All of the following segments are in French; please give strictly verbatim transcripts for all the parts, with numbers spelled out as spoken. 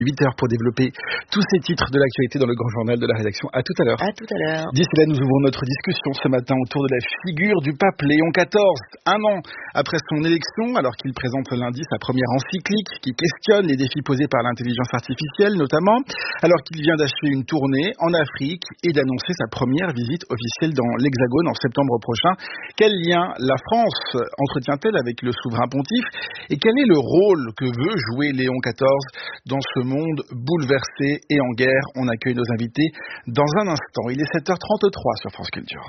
huit heures pour développer tous ces titres de l'actualité dans le grand journal de la rédaction. À tout à l'heure. À tout à l'heure. D'ici là, nous ouvrons notre discussion ce matin autour de la figure du pape Léon quatorze. Un an après son élection, alors qu'il présente lundi sa première encyclique qui questionne les défis posés par l'intelligence artificielle notamment, alors qu'il vient d'achever une tournée en Afrique et d'annoncer sa première visite officielle dans l'Hexagone en septembre prochain. Quel lien la France entretient-elle avec le souverain pontife et quel est le rôle que veut jouer Léon quatorze dans ce monde bouleversé et en guerre? On accueille nos invités dans un instant. Il est sept heures trente-trois sur France Culture.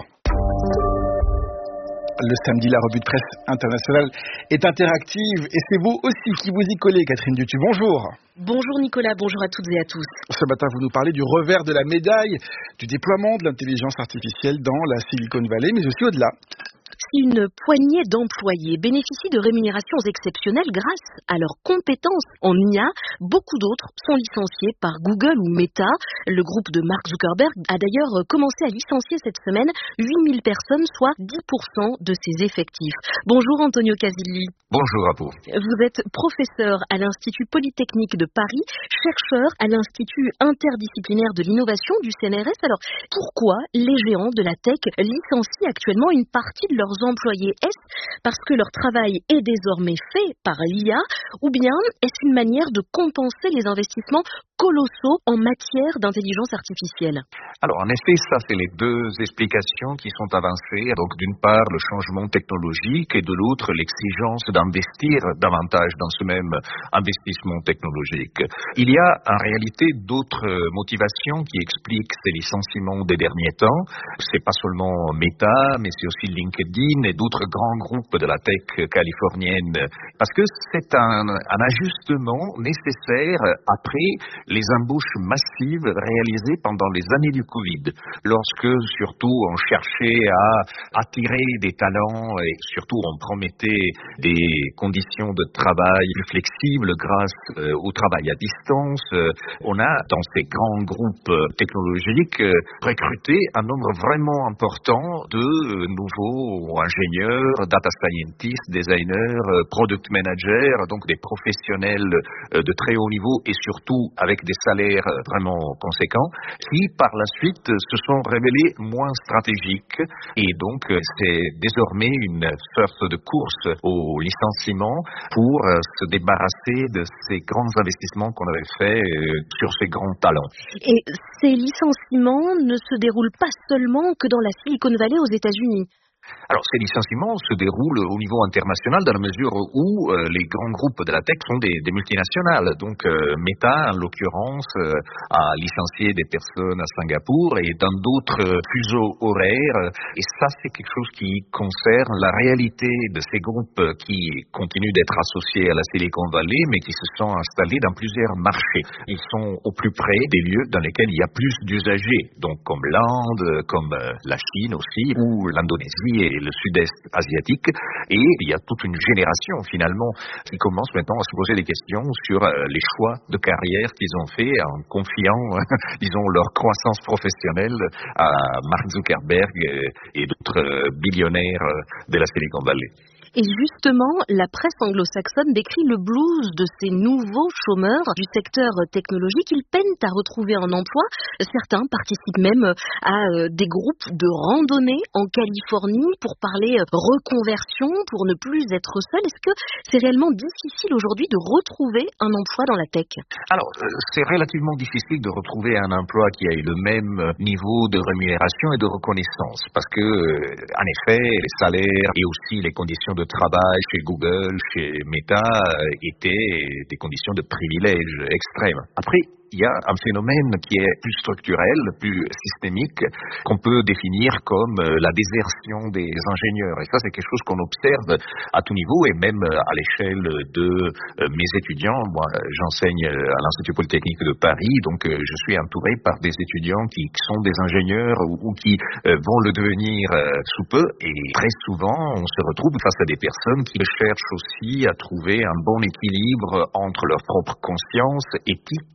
Le samedi, la revue de presse internationale est interactive et c'est vous aussi qui vous y collez, Catherine Dutu. Bonjour. Bonjour Nicolas, bonjour à toutes et à tous. Ce matin, vous nous parlez du revers de la médaille du déploiement de l'intelligence artificielle dans la Silicon Valley, mais aussi au-delà. Si une poignée d'employés bénéficient de rémunérations exceptionnelles grâce à leurs compétences en I A, beaucoup d'autres sont licenciés par Google ou Meta. Le groupe de Mark Zuckerberg a d'ailleurs commencé à licencier cette semaine huit mille personnes, soit dix pour cent de ses effectifs. Bonjour Antonio Casilli. Bonjour à vous. Vous êtes professeur à l'Institut Polytechnique de Paris, chercheur à l'Institut interdisciplinaire de l'innovation du C N R S. Alors, pourquoi les géants de la tech licencient actuellement une partie de leurs employés? Est-ce parce que leur travail est désormais fait par l'I A ou bien est-ce une manière de compenser les investissements colossaux en matière d'intelligence artificielle? Alors en effet, ça c'est les deux explications qui sont avancées. Donc d'une part le changement technologique et de l'autre l'exigence d'investir davantage dans ce même investissement technologique. Il y a en réalité d'autres motivations qui expliquent ces licenciements des derniers temps. C'est pas seulement Meta, mais c'est aussi LinkedIn et d'autres grands groupes de la tech californienne. Parce que c'est un, un ajustement nécessaire après les embauches massives réalisées pendant les années du Covid, lorsque surtout on cherchait à attirer des talents et surtout on promettait des conditions de travail plus flexibles grâce euh, au travail à distance. Euh, on a dans ces grands groupes technologiques euh, recruté un nombre vraiment important de euh, nouveaux ingénieurs, data scientists, designers, euh, product managers, donc des professionnels euh, de très haut niveau et surtout avec des salaires vraiment conséquents, qui par la suite se sont révélés moins stratégiques et donc c'est désormais une sorte de course au licenciement pour se débarrasser de ces grands investissements qu'on avait faits sur ces grands talents. Et ces licenciements ne se déroulent pas seulement que dans la Silicon Valley aux États-Unis. Alors, ces licenciements se déroulent au niveau international dans la mesure où euh, les grands groupes de la tech sont des, des multinationales. Donc, euh, Meta, en l'occurrence, euh, a licencié des personnes à Singapour et dans d'autres euh, fuseaux horaires. Et ça, c'est quelque chose qui concerne la réalité de ces groupes qui continuent d'être associés à la Silicon Valley, mais qui se sont installés dans plusieurs marchés. Ils sont au plus près des lieux dans lesquels il y a plus d'usagers, donc comme l'Inde, comme euh, la Chine aussi, ou l'Indonésie et le sud-est asiatique, et il y a toute une génération finalement qui commence maintenant à se poser des questions sur euh, les choix de carrière qu'ils ont fait en confiant, disons, leur croissance professionnelle à Mark Zuckerberg et, et d'autres euh, billionnaires de la Silicon Valley. Et justement, la presse anglo-saxonne décrit le blues de ces nouveaux chômeurs du secteur technologique. Ils peinent à retrouver un emploi. Certains participent même à des groupes de randonnée en Californie pour parler reconversion, pour ne plus être seul. Est-ce que c'est réellement difficile aujourd'hui de retrouver un emploi dans la tech? Alors, c'est relativement difficile de retrouver un emploi qui ait le même niveau de rémunération et de reconnaissance. Parce que, en effet, les salaires et aussi les conditions de de travail chez Google, chez Meta, étaient des conditions de privilège extrêmes. Après, il y a un phénomène qui est plus structurel, plus systémique, qu'on peut définir comme la désertion des ingénieurs. Et ça, c'est quelque chose qu'on observe à tout niveau et même à l'échelle de mes étudiants. Moi, j'enseigne à l'Institut Polytechnique de Paris, donc je suis entouré par des étudiants qui sont des ingénieurs ou qui vont le devenir sous peu. Et très souvent, on se retrouve face à des personnes qui cherchent aussi à trouver un bon équilibre entre leur propre conscience éthique,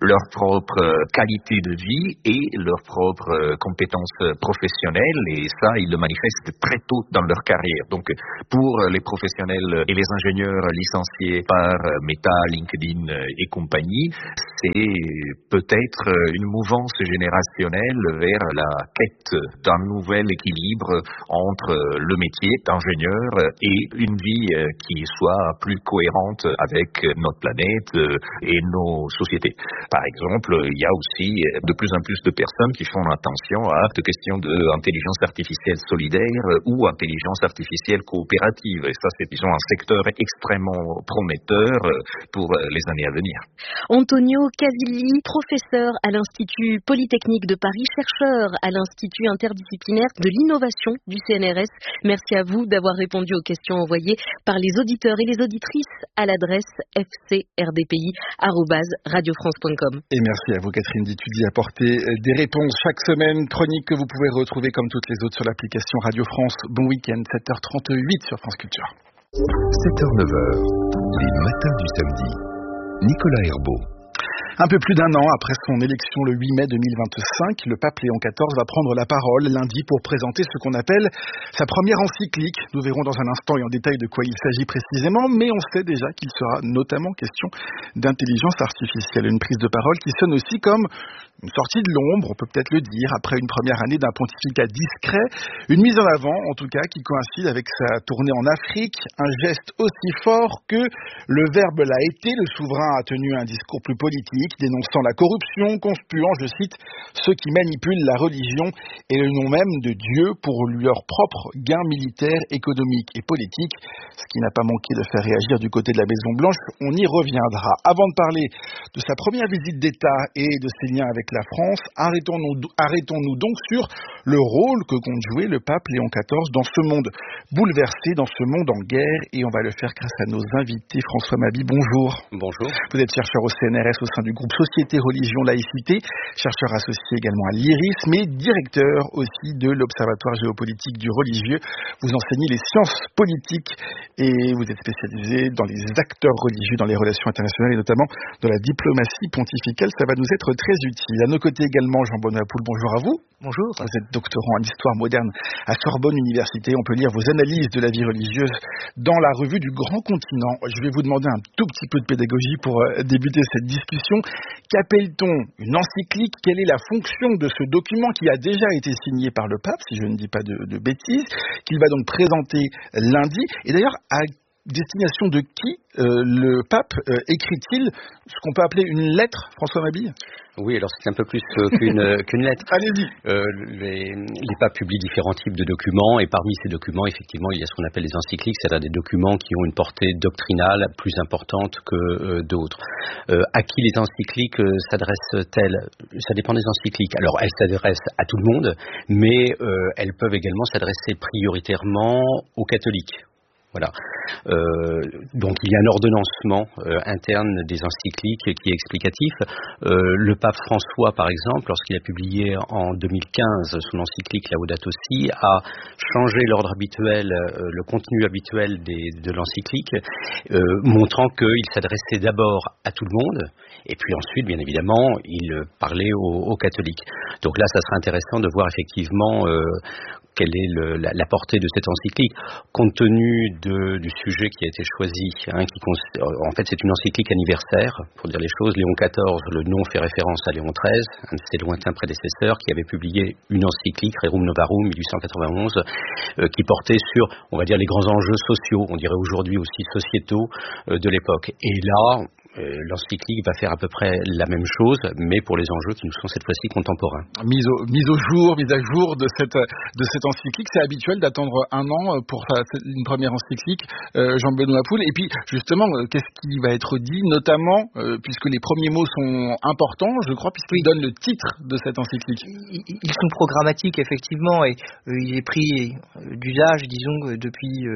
leur propre qualité de vie et leurs propres compétences professionnelles, et ça, ils le manifestent très tôt dans leur carrière. Donc, pour les professionnels et les ingénieurs licenciés par Meta, LinkedIn et compagnie, c'est peut-être une mouvance générationnelle vers la quête d'un nouvel équilibre entre le métier d'ingénieur et une vie qui soit plus cohérente avec notre planète et nos sociétés. Par exemple, il y a aussi de plus en plus de personnes qui font attention à des questions d'intelligence artificielle solidaire ou intelligence artificielle coopérative. Et ça, c'est disons, un secteur extrêmement prometteur pour les années à venir. Antonio Casilli, professeur à l'Institut Polytechnique de Paris, chercheur à l'Institut interdisciplinaire de l'innovation du C N R S. Merci à vous d'avoir répondu aux questions envoyées par les auditeurs et les auditrices à l'adresse f c r d p i arobase radio france point com. Et merci à vous, Catherine Dittu, d'y apporter des réponses chaque semaine. Chronique que vous pouvez retrouver comme toutes les autres sur l'application Radio France. Bon week-end, sept heures trente-huit sur France Culture. sept heures neuf heures, les matins du samedi. Nicolas Herbeau. Un peu plus d'un an après son élection le huit mai deux mille vingt-cinq, le pape Léon quatorze va prendre la parole lundi pour présenter ce qu'on appelle sa première encyclique. Nous verrons dans un instant et en détail de quoi il s'agit précisément, mais on sait déjà qu'il sera notamment question d'intelligence artificielle. Une prise de parole qui sonne aussi comme une sortie de l'ombre, on peut peut-être le dire, après une première année d'un pontificat discret, une mise en avant en tout cas qui coïncide avec sa tournée en Afrique, un geste aussi fort que le Verbe l'a été. Le souverain a tenu un discours plus politique, dénonçant la corruption, conspuant, je cite, ceux qui manipulent la religion et le nom même de Dieu pour leur propre gain militaire, économique et politique, ce qui n'a pas manqué de faire réagir du côté de la Maison-Blanche. On y reviendra. Avant de parler de sa première visite d'État et de ses liens avec la France, arrêtons-nous, arrêtons-nous donc sur le rôle que compte jouer le pape Léon quatorze dans ce monde bouleversé, dans ce monde en guerre, et on va le faire grâce à nos invités. François Mabi, bonjour. Bonjour. Vous êtes chercheur au C N R S au sein du groupe Société, Religion, Laïcité, chercheur associé également à l'I R I S, mais directeur aussi de l'Observatoire géopolitique du religieux. Vous enseignez les sciences politiques et vous êtes spécialisé dans les acteurs religieux, dans les relations internationales et notamment dans la diplomatie pontificale. Ça va nous être très utile. À nos côtés également, Jean-Benoît Poul, bonjour à vous. Bonjour. Vous êtes doctorant en histoire moderne à Sorbonne Université. On peut lire vos analyses de la vie religieuse dans la revue du Grand Continent. Je vais vous demander un tout petit peu de pédagogie pour débuter cette discussion. Qu'appelle-t-on une encyclique? Quelle est la fonction de ce document qui a déjà été signé par le pape, si je ne dis pas de, de bêtises, qu'il va donc présenter lundi? Et d'ailleurs, à destination de qui euh, le pape euh, écrit-il ce qu'on peut appeler une lettre, François Mabille? Oui, alors c'est un peu plus euh, qu'une, euh, qu'une lettre. Allez-y. Euh, les, les papes publient différents types de documents, et parmi ces documents, effectivement, il y a ce qu'on appelle les encycliques, c'est-à-dire des documents qui ont une portée doctrinale plus importante que euh, d'autres. Euh, à qui les encycliques euh, s'adressent-elles? Ça dépend des encycliques. Alors, elles s'adressent à tout le monde, mais euh, elles peuvent également s'adresser prioritairement aux catholiques. Voilà. Euh, donc il y a un ordonnancement euh, interne des encycliques qui est explicatif. Euh, le pape François, par exemple, lorsqu'il a publié en deux mille quinze son encyclique Laudato Si, a changé l'ordre habituel, euh, le contenu habituel des, de l'encyclique, euh, montrant qu'il s'adressait d'abord à tout le monde, et puis ensuite, bien évidemment, il parlait aux, aux catholiques. Donc là, ça sera intéressant de voir effectivement euh, quelle est le, la, la portée de cette encyclique, compte tenu de, du sujet qui a été choisi. Hein, qui, en fait, c'est une encyclique anniversaire, pour dire les choses. Léon quatorze, le nom fait référence à Léon treize, un de ses lointains prédécesseurs, qui avait publié une encyclique, Rerum Novarum, mille huit cent quatre-vingt-onze, euh, qui portait sur, on va dire, les grands enjeux sociaux, on dirait aujourd'hui aussi sociétaux, euh, de l'époque. Et là, Euh, l'encyclique va faire à peu près la même chose, mais pour les enjeux qui nous sont cette fois-ci contemporains. Mise au, mise au jour, mise à jour de cette, de cette encyclique. C'est habituel d'attendre un an pour une première encyclique, euh, Jean-Benoît Poul. Et puis, justement, qu'est-ce qui va être dit, notamment, euh, puisque les premiers mots sont importants, je crois, puisqu'ils oui. donnent le titre de cette encyclique. Ils sont programmatiques, effectivement, et euh, il est pris d'usage, disons, depuis... Euh,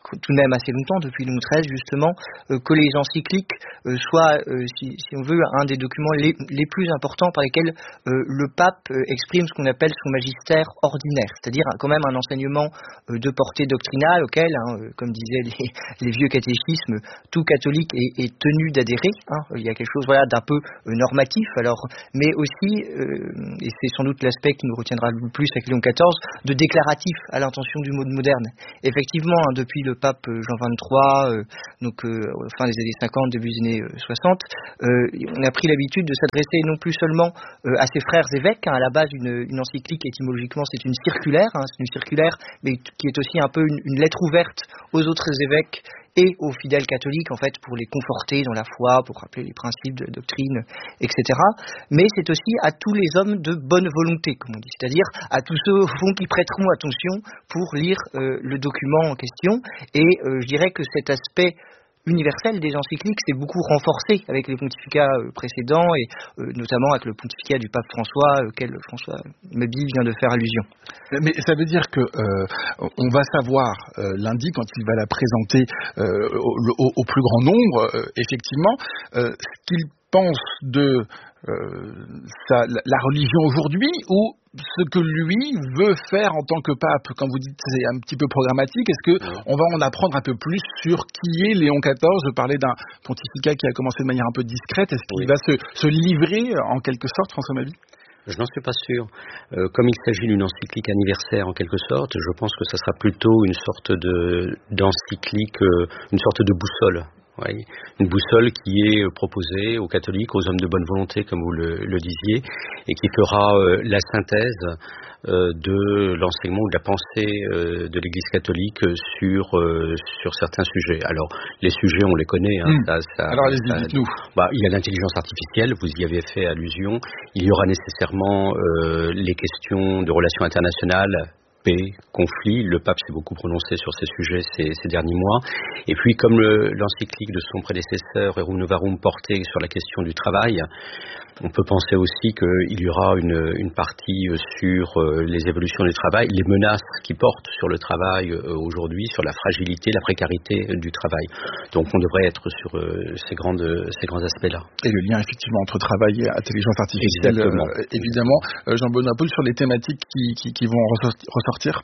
tout de même assez longtemps, depuis Léon treize justement, euh, que les encycliques euh, soient, euh, si, si on veut, un des documents les, les plus importants par lesquels euh, le pape euh, exprime ce qu'on appelle son magistère ordinaire, c'est-à-dire quand même un enseignement euh, de portée doctrinale auquel, hein, euh, comme disaient les, les vieux catéchismes, tout catholique est, est tenu d'adhérer. Hein. Il y a quelque chose voilà, d'un peu euh, normatif, alors, mais aussi, euh, et c'est sans doute l'aspect qui nous retiendra le plus avec Léon quatorze, de déclaratif à l'intention du monde moderne. Effectivement, hein, depuis le pape Jean vingt-trois, euh, donc euh, fin des années cinquante, début des années euh, soixante, euh, on a pris l'habitude de s'adresser non plus seulement euh, à ses frères évêques, hein, à la base une, une encyclique étymologiquement c'est une circulaire, hein, c'est une circulaire, mais qui est aussi un peu une, une lettre ouverte aux autres évêques et aux fidèles catholiques, en fait, pour les conforter dans la foi, pour rappeler les principes de doctrine, et cetera. Mais c'est aussi à tous les hommes de bonne volonté, comme on dit, c'est-à-dire à tous ceux, au fond, qui prêteront attention pour lire euh, le document en question. Et euh, je dirais que cet aspect universel des encycliques s'est beaucoup renforcé avec les pontificats euh, précédents et euh, notamment avec le pontificat du pape François, auquel François Mabille vient de faire allusion. Mais ça veut dire que euh, on va savoir euh, lundi, quand il va la présenter euh, au, au, au plus grand nombre, euh, effectivement, euh, ce qu'il pense de euh, sa, la religion aujourd'hui ou ce que lui veut faire en tant que pape. Quand vous dites c'est un petit peu programmatique, est-ce que oui. on va en apprendre un peu plus sur qui est Léon quatorze? Je parlais d'un pontificat qui a commencé de manière un peu discrète. Est-ce qu'il oui. va se, se livrer en quelque sorte, François Mabille? Je n'en suis pas sûr. Euh, comme il s'agit d'une encyclique anniversaire en quelque sorte, je pense que ça sera plutôt une sorte de d'encyclique, euh, une sorte de boussole. Oui, une boussole qui est proposée aux catholiques, aux hommes de bonne volonté, comme vous le, le disiez, et qui fera euh, la synthèse euh, de l'enseignement ou de la pensée euh, de l'Église catholique sur euh, sur certains sujets. Alors, les sujets, on les connaît. Hein, mmh. ça, ça, Alors, allez-y, dites-nous. Bah, il y a l'intelligence artificielle, vous y avez fait allusion. Il y aura nécessairement euh, les questions de relations internationales, paix, conflit. Le pape s'est beaucoup prononcé sur ces sujets ces, ces derniers mois. Et puis, comme le, l'encyclique de son prédécesseur, Rerum Novarum, portait sur la question du travail, on peut penser aussi qu'il y aura une, une partie sur les évolutions du travail, les menaces qui portent sur le travail aujourd'hui, sur la fragilité, la précarité du travail. Donc, on devrait être sur ces, grandes, ces grands aspects-là. Et le lien, effectivement, entre travail et intelligence artificielle, euh, évidemment. Euh, Jean-Benoît Paul, sur les thématiques qui, qui, qui vont ressortir.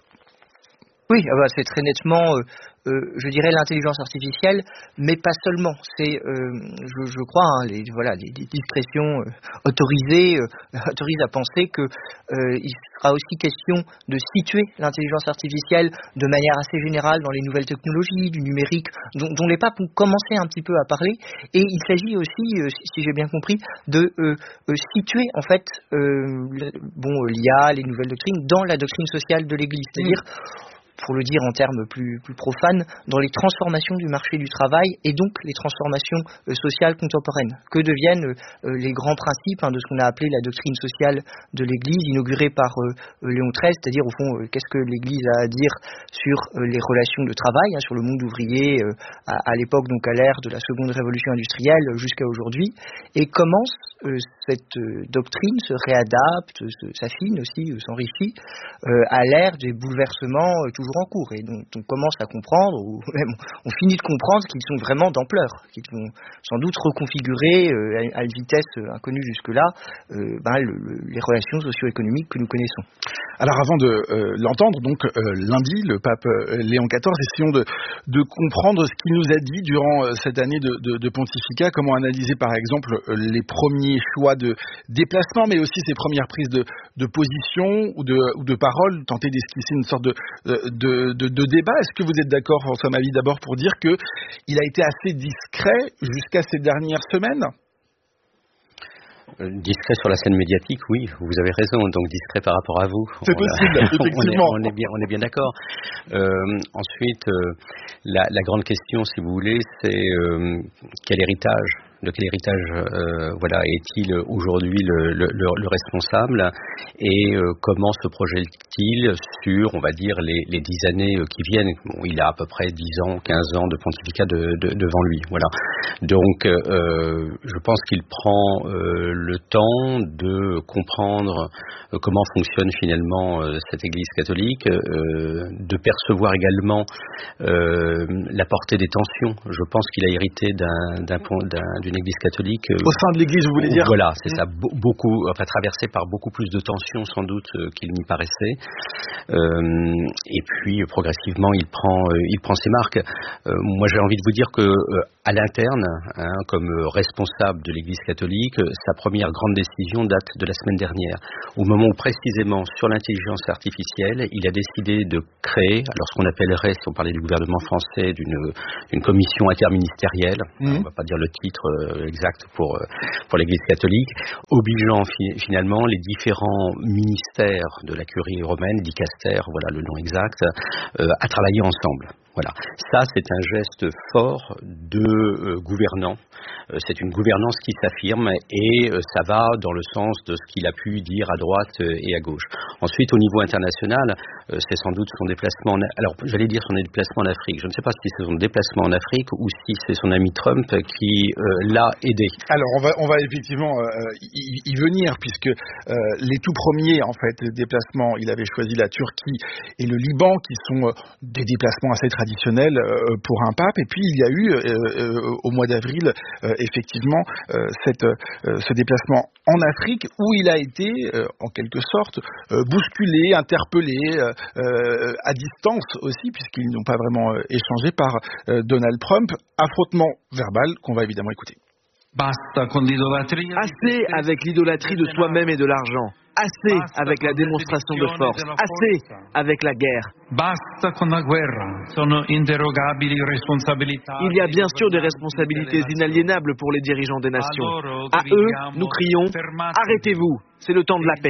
Oui, ah bah, c'est très nettement, euh, euh, je dirais, l'intelligence artificielle, mais pas seulement. C'est, euh, je, je crois, hein, les, voilà, les, les discrétions euh, autorisées euh, autorisent à penser que euh, il sera aussi question de situer l'intelligence artificielle de manière assez générale dans les nouvelles technologies, du numérique, dont, dont les papes ont commencé un petit peu à parler. Et il s'agit aussi, euh, si, si j'ai bien compris, de euh, euh, situer en fait, euh, bon, l'I A, les nouvelles doctrines, dans la doctrine sociale de l'Église, c'est-à-dire mmh. pour le dire en termes plus, plus profanes, dans les transformations du marché du travail et donc les transformations euh, sociales contemporaines. Que deviennent euh, les grands principes hein, de ce qu'on a appelé la doctrine sociale de l'Église, inaugurée par euh, Léon treize, c'est-à-dire au fond, euh, qu'est-ce que l'Église a à dire sur euh, les relations de travail, hein, sur le monde ouvrier, euh, à, à l'époque, donc à l'ère de la seconde révolution industrielle jusqu'à aujourd'hui, et comment euh, cette euh, doctrine se réadapte, se, s'affine aussi, euh, s'enrichit, euh, à l'ère des bouleversements euh, toujours en cours, et donc on commence à comprendre, ou même on finit de comprendre qu'ils sont vraiment d'ampleur, qu'ils vont sans doute reconfigurer euh, à une vitesse inconnue jusque-là euh, ben, le, le, les relations socio-économiques que nous connaissons. Alors avant de euh, l'entendre, donc euh, lundi, le pape euh, Léon quatorze, essayons de, de comprendre ce qu'il nous a dit durant euh, cette année de, de, de pontificat, comment analyser par exemple euh, les premiers choix de déplacement, mais aussi ses premières prises de, de position ou de, ou de parole, tenter d'esquisser une sorte de, de, de, de débat. Est-ce que vous êtes d'accord, François Mabille, d'abord pour dire qu'il a été assez discret jusqu'à ces dernières semaines ? Discret sur la scène médiatique, oui, vous avez raison, donc discret par rapport à vous. C'est on possible, a, effectivement. On est, on est bien, on est bien d'accord. Euh, ensuite, euh, la, la grande question, si vous voulez, c'est euh, quel héritage de quel héritage euh, voilà, est-il aujourd'hui le, le, le, le responsable et euh, comment se projette-t-il sur, on va dire, les, les dix années qui viennent. Bon, il a à peu près dix ans, quinze ans de pontificat de, de, devant lui. Voilà. Donc, euh, je pense qu'il prend euh, le temps de comprendre euh, comment fonctionne finalement euh, cette Église catholique, euh, de percevoir également euh, la portée des tensions. Je pense qu'il a hérité d'un, d'un, d'un, d'une Église catholique. Euh, Au sein de l'Église, vous voulez dire? Voilà, c'est mmh. ça, beaucoup, enfin traversé par beaucoup plus de tensions sans doute euh, qu'il n'y paraissait. Euh, et puis progressivement, il prend, euh, il prend ses marques. Euh, moi, j'ai envie de vous dire que euh, à l'interne, hein, comme responsable de l'Église catholique, sa première grande décision date de la semaine dernière, au moment où précisément sur l'intelligence artificielle, il a décidé de créer, alors ce qu'on appellerait, si on parlait du gouvernement français, d'une une commission interministérielle, mmh. on ne va pas dire le titre euh, exact pour euh, pour l'Église catholique, obligeant fi- finalement les différents ministères de la curie romaine, dicaster, voilà le nom exact, euh, à travailler ensemble. Voilà, ça c'est un geste fort de euh, gouvernant. Euh, c'est une gouvernance qui s'affirme et euh, ça va dans le sens de ce qu'il a pu dire à droite euh, et à gauche. Ensuite, au niveau international, euh, c'est sans doute son déplacement. En, alors, j'allais dire son déplacement en Afrique. Je ne sais pas si c'est son déplacement en Afrique ou si c'est son ami Trump qui euh, l'a aidé. Alors, on va, on va effectivement euh, y, y venir puisque euh, les tout premiers en fait déplacements, il avait choisi la Turquie et le Liban qui sont euh, des déplacements assez traditionnel euh, pour un pape, et puis il y a eu euh, euh, au mois d'avril euh, effectivement euh, cette, euh, ce déplacement en Afrique où il a été euh, en quelque sorte euh, bousculé, interpellé euh, euh, à distance aussi puisqu'ils n'ont pas vraiment euh, échangé par euh, Donald Trump. Affrontement verbal qu'on va évidemment écouter. Assez avec l'idolâtrie de soi-même et de l'argent. Assez avec la démonstration de force. Assez avec la guerre. Il y a bien sûr des responsabilités inaliénables pour les dirigeants des nations. À eux, nous crions « Arrêtez-vous, c'est le temps de la paix ».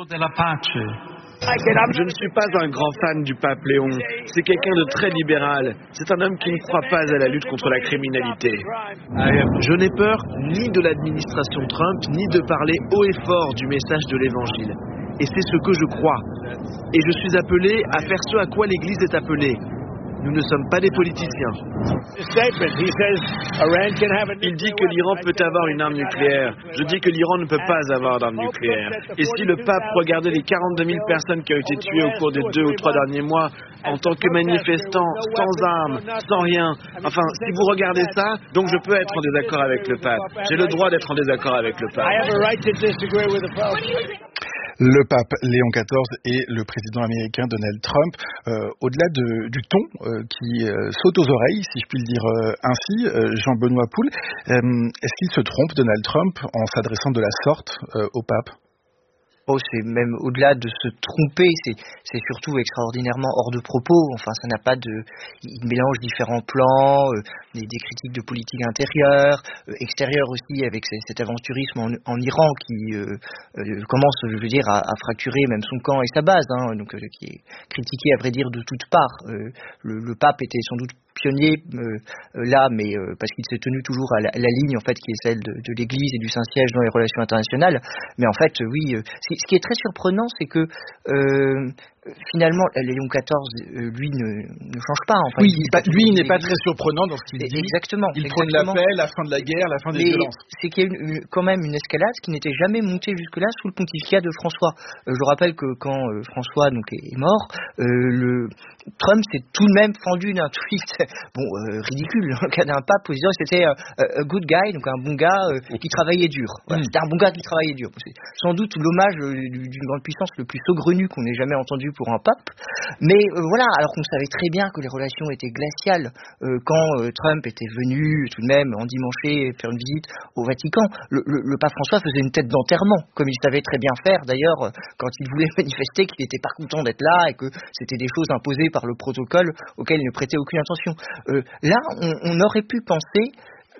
Je ne suis pas un grand fan du pape Léon. C'est quelqu'un de très libéral. C'est un homme qui ne croit pas à la lutte contre la criminalité. Je n'ai peur ni de l'administration Trump, ni de parler haut et fort du message de l'Évangile. Et c'est ce que je crois. Et je suis appelé à faire ce à quoi l'Église est appelée. Nous ne sommes pas des politiciens. Il dit que l'Iran peut avoir une arme nucléaire. Je dis que l'Iran ne peut pas avoir d'arme nucléaire. Et si le pape regardait les quarante-deux mille personnes qui ont été tuées au cours des deux ou trois derniers mois, en tant que manifestants, sans armes, sans rien, enfin, si vous regardez ça, donc je peux être en désaccord avec le pape. J'ai le droit d'être en désaccord avec le pape. Le pape Léon quatorze et le président américain Donald Trump, euh, au-delà de, du ton euh, qui euh, saute aux oreilles, si je puis le dire euh, ainsi, euh, Jean-Benoît Poul, euh, est-ce qu'il se trompe, Donald Trump, en s'adressant de la sorte euh, au pape ? Oh, c'est même au-delà de se tromper, c'est, c'est surtout extraordinairement hors de propos. Enfin, ça n'a pas de... Il mélange différents plans, euh, des, des critiques de politique intérieure, euh, extérieure aussi, avec ces, cet aventurisme en, en Iran qui euh, euh, commence, je veux dire, à, à fracturer même son camp et sa base, hein, donc euh, qui est critiqué, à vrai dire, de toutes parts. Euh, le, le pape était sans doute pionnier euh, là, mais euh, parce qu'il s'est tenu toujours à la, la ligne en fait qui est celle de, de l'Église et du Saint-Siège dans les relations internationales. Mais en fait, euh, oui, euh, ce qui est très surprenant, c'est que euh, finalement, Léon quatorze, euh, lui, ne, ne change pas. Enfin, oui, il pas, lui, il n'est pas très surprenant dans ce qu'il dit. Exactement. Il prône la paix, la fin de la guerre, la fin des Mais violences. C'est qu'il y a une, une, quand même une escalade qui n'était jamais montée jusque-là sous le pontificat de François. Euh, je rappelle que quand euh, François donc, est, est mort, euh, le Trump s'est tout de même fendu d'un tweet, bon, euh, ridicule, dans le cas d'un pape, disant que c'était euh, a good guy, donc un bon gars euh, qui travaillait dur. Voilà, mm. C'était un bon gars qui travaillait dur. C'est sans doute l'hommage euh, d'une grande puissance le plus saugrenu qu'on ait jamais entendu pour un pape. Mais euh, voilà, alors qu'on savait très bien que les relations étaient glaciales euh, quand euh, Trump était venu tout de même endimanché faire une visite au Vatican. Le, le, le pape François faisait une tête d'enterrement, comme il savait très bien faire d'ailleurs quand il voulait manifester qu'il n'était pas content d'être là et que c'était des choses imposées par le protocole auquel il ne prêtait aucune attention. Euh, là, on, on aurait pu penser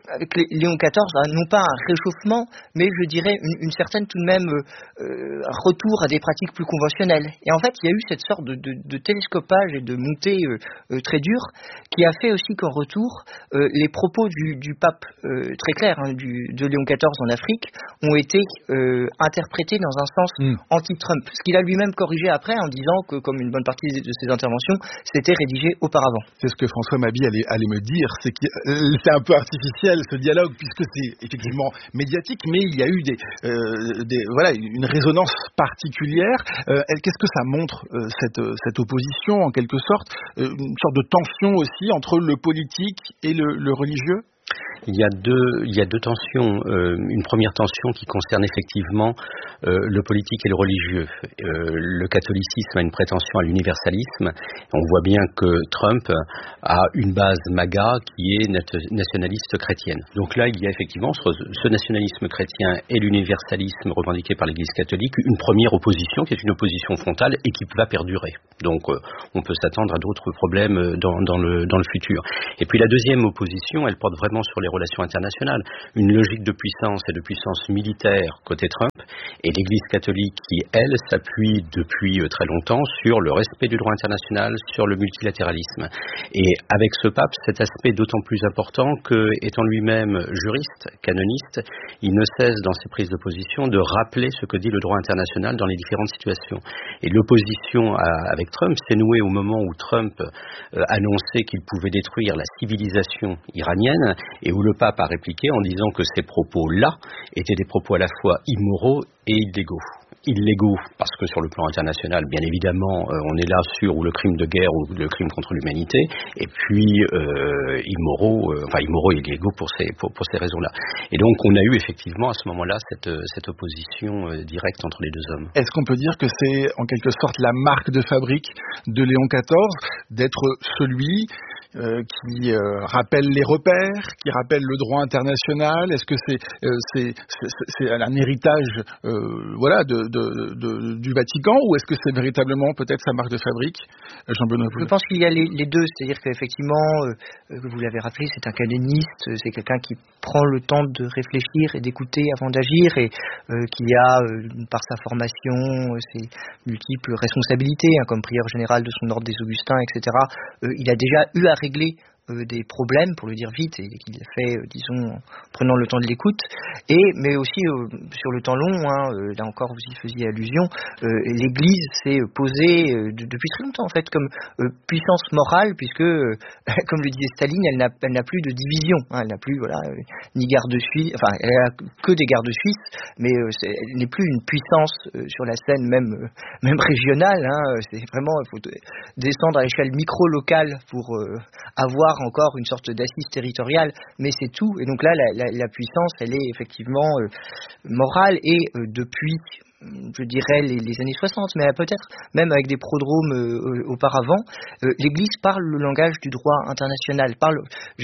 avec les, Léon quatorze, hein, non pas un réchauffement, mais je dirais une, une certaine tout de même euh, retour à des pratiques plus conventionnelles. Et en fait, il y a eu cette sorte de, de, de télescopage et de montée euh, euh, très dure qui a fait aussi qu'en retour, euh, les propos du, du pape euh, très clair hein, du, de Léon quatorze en Afrique ont été euh, interprétés dans un sens mm. anti-Trump. Ce qu'il a lui-même corrigé après en disant que, comme une bonne partie de ses interventions, c'était rédigé auparavant. C'est ce que François Mabie allait, allait me dire, c'est que euh, c'est un peu artificiel ce dialogue puisque c'est effectivement médiatique, mais il y a eu des, euh, des voilà une résonance particulière. Euh, qu'est-ce que ça montre euh, cette, cette opposition en quelque sorte, euh, une sorte de tension aussi entre le politique et le, le religieux? Il y a deux, il y a deux tensions. Euh, une première tension qui concerne effectivement euh, le politique et le religieux. Euh, le catholicisme a une prétention à l'universalisme. On voit bien que Trump a une base MAGA qui est nationaliste chrétienne. Donc là, il y a effectivement ce, ce nationalisme chrétien et l'universalisme revendiqué par l'Église catholique, une première opposition qui est une opposition frontale et qui va perdurer. Donc euh, on peut s'attendre à d'autres problèmes dans, dans, le, dans le futur. Et puis la deuxième opposition, elle porte vraiment sur les relations internationales, une logique de puissance et de puissance militaire côté Trump, et l'Église catholique qui, elle, s'appuie depuis très longtemps sur le respect du droit international, sur le multilatéralisme. Et avec ce pape, cet aspect d'autant plus important que, étant lui-même juriste, canoniste, il ne cesse dans ses prises de position de rappeler ce que dit le droit international dans les différentes situations. Et l'opposition à, avec Trump s'est nouée au moment où Trump euh, annonçait qu'il pouvait détruire la civilisation iranienne, et où le pape a répliqué en disant que ces propos-là étaient des propos à la fois immoraux et illégaux. Illégaux parce que sur le plan international, bien évidemment, euh, on est là sur ou le crime de guerre ou le crime contre l'humanité, et puis euh, immoraux, euh, enfin immoraux et illégaux pour ces, pour, pour ces raisons-là. Et donc on a eu effectivement à ce moment-là cette, cette opposition euh, directe entre les deux hommes. Est-ce qu'on peut dire que c'est en quelque sorte la marque de fabrique de Léon quatorze d'être celui Euh, qui euh, rappelle les repères, qui rappelle le droit international? Est-ce que c'est, euh, c'est, c'est, c'est un héritage euh, voilà, de, de, de, du Vatican, ou est-ce que c'est véritablement peut-être sa marque de fabrique? Jean-Benoît Poulet. Je pense qu'il y a les, les deux, c'est-à-dire qu'effectivement, euh, vous l'avez rappelé, c'est un canoniste, c'est quelqu'un qui prend le temps de réfléchir et d'écouter avant d'agir, et euh, qui a, euh, par sa formation, euh, ses multiples responsabilités, hein, comme prieur général de son ordre des Augustins, et cetera, euh, il a déjà eu à régler Euh, des problèmes, pour le dire vite, et qu'il a fait, euh, disons, en prenant le temps de l'écoute, et mais aussi euh, sur le temps long, hein, euh, là encore vous y faisiez allusion, euh, l'Église s'est posée euh, de, depuis très longtemps en fait comme euh, puissance morale, puisque euh, comme le disait Staline, elle n'a, elle n'a plus de division, hein, elle n'a plus voilà euh, ni garde suisse, enfin elle a que des gardes suisses, mais euh, c'est, elle n'est plus une puissance euh, sur la scène même euh, même régionale, hein, c'est vraiment, il faut descendre à l'échelle micro-locale pour euh, avoir encore une sorte d'assise territoriale, mais c'est tout. Et donc là, la, la, la puissance, elle est effectivement euh, morale, et euh, depuis, je dirais, les, les années soixante, mais peut-être même avec des prodromes euh, auparavant, euh, l'Église parle le langage du droit international, parle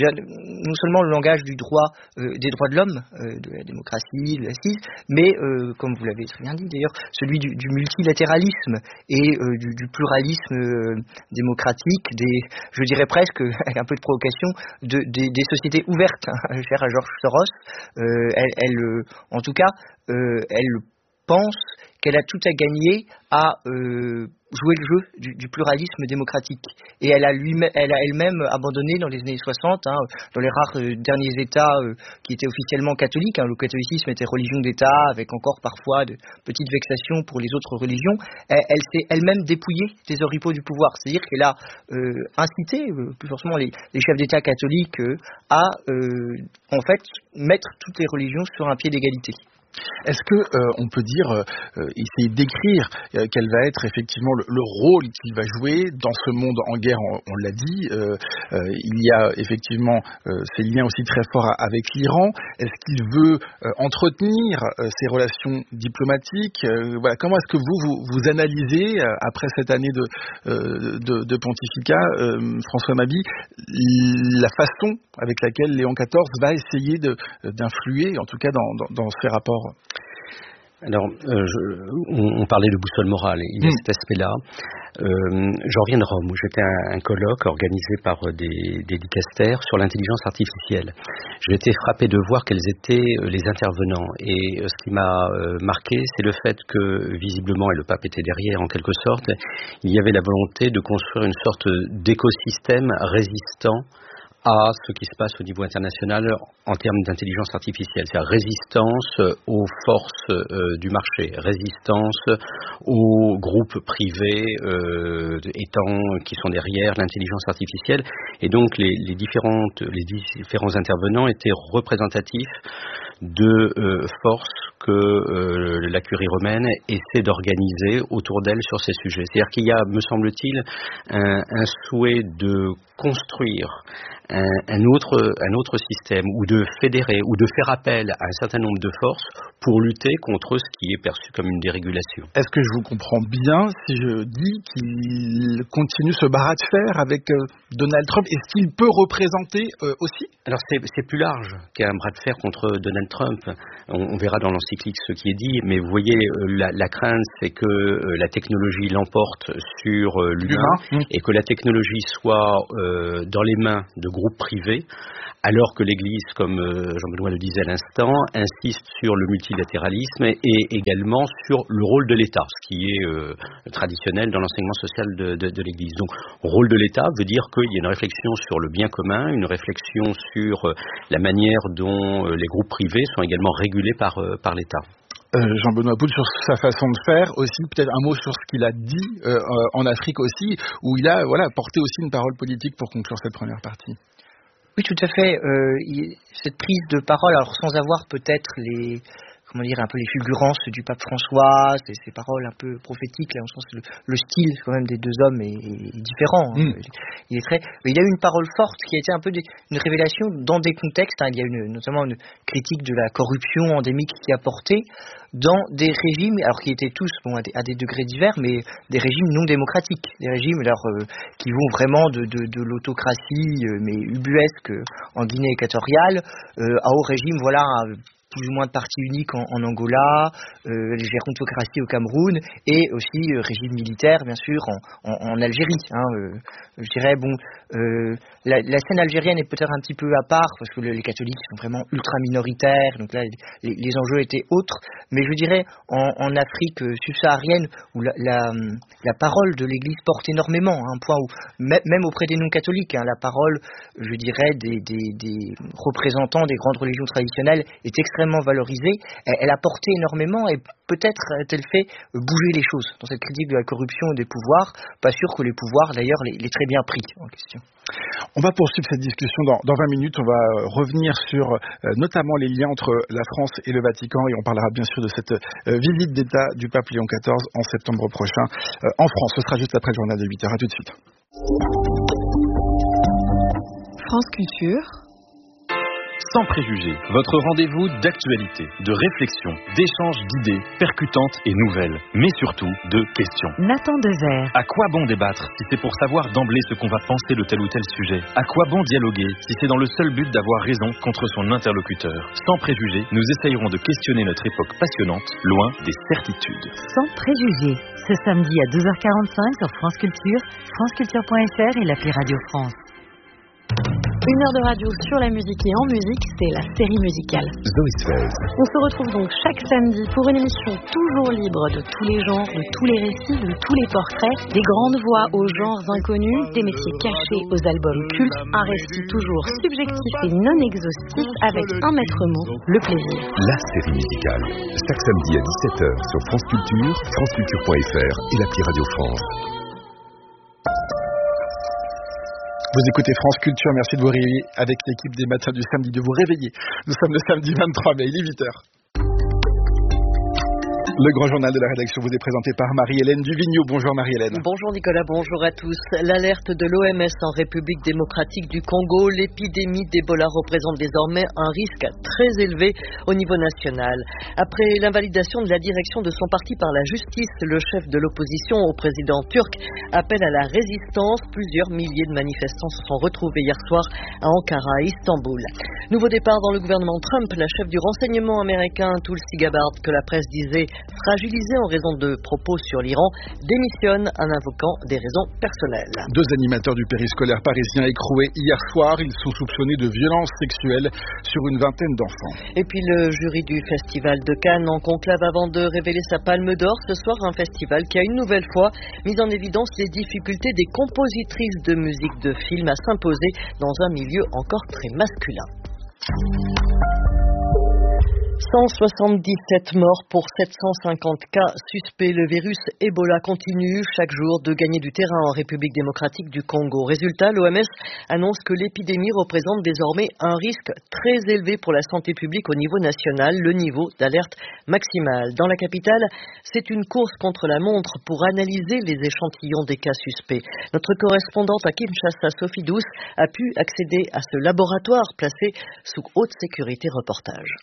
non seulement le langage du droit, euh, des droits de l'homme, euh, de la démocratie, de l'assise, mais, euh, comme vous l'avez très bien dit d'ailleurs, celui du, du multilatéralisme et euh, du, du pluralisme euh, démocratique, des, je dirais presque, avec un peu de provocation, de, des, des sociétés ouvertes, hein, chères à George Soros. Euh, elle, elle, euh, en tout cas, euh, elle pense qu'elle a tout à gagner à euh, jouer le jeu du, du pluralisme démocratique. Et elle a, lui, elle a elle-même abandonné dans les années soixante, hein, dans les rares euh, derniers États euh, qui étaient officiellement catholiques, hein, le catholicisme était religion d'État, avec encore parfois de petites vexations pour les autres religions, elle, elle s'est elle-même dépouillée des oripeaux du pouvoir. C'est-à-dire qu'elle a euh, incité, euh, plus forcément les, les chefs d'État catholiques, euh, à euh, en fait mettre toutes les religions sur un pied d'égalité. Est-ce que euh, on peut dire, euh, essayer d'écrire euh, quel va être effectivement le, le rôle qu'il va jouer dans ce monde en guerre? On, on l'a dit, euh, euh, il y a effectivement euh, ces liens aussi très forts avec l'Iran. Est-ce qu'il veut euh, entretenir euh, ces relations diplomatiques? euh, Voilà, comment est-ce que vous vous, vous analysez euh, après cette année de, euh, de, de pontificat, euh, François Mabie, la façon avec laquelle Léon quatorze va essayer de, d'influer, en tout cas dans, dans, dans ces rapports? Alors, euh, je, on, on parlait de boussole morale, il y a mmh. cet aspect-là. Euh, j'en reviens de Rome, où j'étais un, un colloque organisé par des, des dicastères sur l'intelligence artificielle. J'ai été frappé de voir quels étaient les intervenants. Et ce qui m'a euh, marqué, c'est le fait que, visiblement, et le pape était derrière en quelque sorte, il y avait la volonté de construire une sorte d'écosystème résistant à ce qui se passe au niveau international en termes d'intelligence artificielle, c'est-à-dire résistance aux forces euh, du marché, résistance aux groupes privés euh, étant qui sont derrière l'intelligence artificielle, et donc les, les différentes les différents intervenants étaient représentatifs de euh, forces que euh, la curie romaine essaie d'organiser autour d'elle sur ces sujets. C'est-à-dire qu'il y a, me semble-t-il, un, un souhait de construire un, un, autre, un autre système, ou de fédérer, ou de faire appel à un certain nombre de forces pour lutter contre ce qui est perçu comme une dérégulation. Est-ce que je vous comprends bien si je dis qu'il continue ce bras de fer avec euh, Donald Trump? Est-ce qu'il peut représenter euh, aussi? Alors c'est, c'est plus large qu'un bras de fer contre Donald Trump. On, on verra dans l'encyclique ce qui est dit, mais vous voyez, euh, la, la crainte, c'est que euh, la technologie l'emporte sur euh, l'humain, l'humain. Et que la technologie soit euh, dans les mains de groupes privés, alors que l'Église, comme euh, Jean-Benoît le disait à l'instant, insiste sur le multilatéralisme et, et également sur le rôle de l'État, ce qui est euh, traditionnel dans l'enseignement social de, de, de l'Église. Donc, rôle de l'État veut dire qu'il y a une réflexion sur le bien commun, une réflexion sur euh, la manière dont euh, les groupes privés sont également régulés par, euh, par l'État. Euh, Jean-Benoît Pout, sur sa façon de faire aussi, peut-être un mot sur ce qu'il a dit euh, en Afrique aussi, où il a voilà, porté aussi une parole politique pour conclure cette première partie. Oui, tout à fait. Euh, il, cette prise de parole, alors sans avoir peut-être les, comment dire, un peu les fulgurances du pape François, ces, ces paroles un peu prophétiques, là, en sens le, le style quand même des deux hommes est, est différent. Hein. Mm. Il est très, mais il a eu une parole forte qui a été un peu des, une révélation dans des contextes. Hein. Il y a une, notamment une critique de la corruption endémique qui a porté dans des régimes, alors qui étaient tous bon à des, à des degrés divers, mais des régimes non démocratiques, des régimes alors euh, qui vont vraiment de, de, de l'autocratie euh, mais ubuesque en Guinée équatoriale euh, à au régime voilà plus ou moins de parti unique en, en Angola, euh, les gérontocraties au Cameroun, et aussi euh, régime militaire, bien sûr, en, en, en Algérie. Hein, euh, je dirais, bon, euh, la, la scène algérienne est peut-être un petit peu à part, parce que le, les catholiques sont vraiment ultra minoritaires, donc là, les, les enjeux étaient autres, mais je dirais, en, en Afrique subsaharienne, où la, la, la parole de l'Église porte énormément, à un point où, même auprès des non-catholiques, hein, la parole, je dirais, des, des, des représentants des grandes religions traditionnelles est extrêmement valorisée, elle a porté énormément et peut-être a-t-elle fait bouger les choses dans cette critique de la corruption et des pouvoirs, pas sûr que les pouvoirs d'ailleurs les, les très bien pris en question. On va poursuivre cette discussion dans, dans vingt minutes, on va revenir sur euh, notamment les liens entre la France et le Vatican et on parlera bien sûr de cette euh, visite d'État du pape Léon quatorze en septembre prochain euh, en France. Ce sera juste après le journal de huit heures, à tout de suite. France Culture. Sans préjugés, votre rendez-vous d'actualité, de réflexion, d'échange d'idées percutantes et nouvelles, mais surtout de questions. Nathan Dever. À quoi bon débattre si c'est pour savoir d'emblée ce qu'on va penser de tel ou tel sujet? À quoi bon dialoguer si c'est dans le seul but d'avoir raison contre son interlocuteur? Sans préjugés, nous essayerons de questionner notre époque passionnante, loin des certitudes. Sans préjugés, ce samedi à douze heures quarante-cinq sur France Culture, franceculture point f r et l'appli Radio France. Une heure de radio sur la musique et en musique, c'est la série musicale. Zoé Sfez. On se retrouve donc chaque samedi pour une émission toujours libre de tous les genres, de tous les récits, de tous les portraits, des grandes voix aux genres inconnus, des métiers cachés aux albums cultes, un récit toujours subjectif et non exhaustif avec un maître mot, le plaisir. La série musicale. Chaque samedi à dix-sept heures sur France Culture, franceculture point f r et l'appli Radio France. Vous écoutez France Culture, merci de vous réveiller avec l'équipe des matins du samedi, de vous réveiller. Nous sommes le samedi vingt-trois mai, il est huit heures. Le grand journal de la rédaction vous est présenté par Marie-Hélène Duvigneau. Bonjour Marie-Hélène. Bonjour Nicolas, bonjour à tous. L'alerte de l'O M S en République démocratique du Congo, l'épidémie d'Ebola représente désormais un risque très élevé au niveau national. Après l'invalidation de la direction de son parti par la justice, le chef de l'opposition au président turc appelle à la résistance. Plusieurs milliers de manifestants se sont retrouvés hier soir à Ankara et Istanbul. Nouveau départ dans le gouvernement Trump, la chef du renseignement américain Tulsi Gabbard, que la presse disait fragilisée en raison de propos sur l'Iran, démissionne en invoquant des raisons personnelles. Deux animateurs du périscolaire parisien écroués hier soir, ils sont soupçonnés de violences sexuelles sur une vingtaine d'enfants. Et puis le jury du festival de Cannes en conclave avant de révéler sa palme d'or ce soir, un festival qui a une nouvelle fois mis en évidence les difficultés des compositrices de musique de film à s'imposer dans un milieu encore très masculin. cent soixante-dix-sept morts pour sept cent cinquante cas suspects. Le virus Ebola continue chaque jour de gagner du terrain en République démocratique du Congo. Résultat, l'O M S annonce que l'épidémie représente désormais un risque très élevé pour la santé publique au niveau national, le niveau d'alerte maximale. Dans la capitale, c'est une course contre la montre pour analyser les échantillons des cas suspects. Notre correspondante à Kinshasa, Sophie Douce, a pu accéder à ce laboratoire placé sous haute sécurité. Reportage.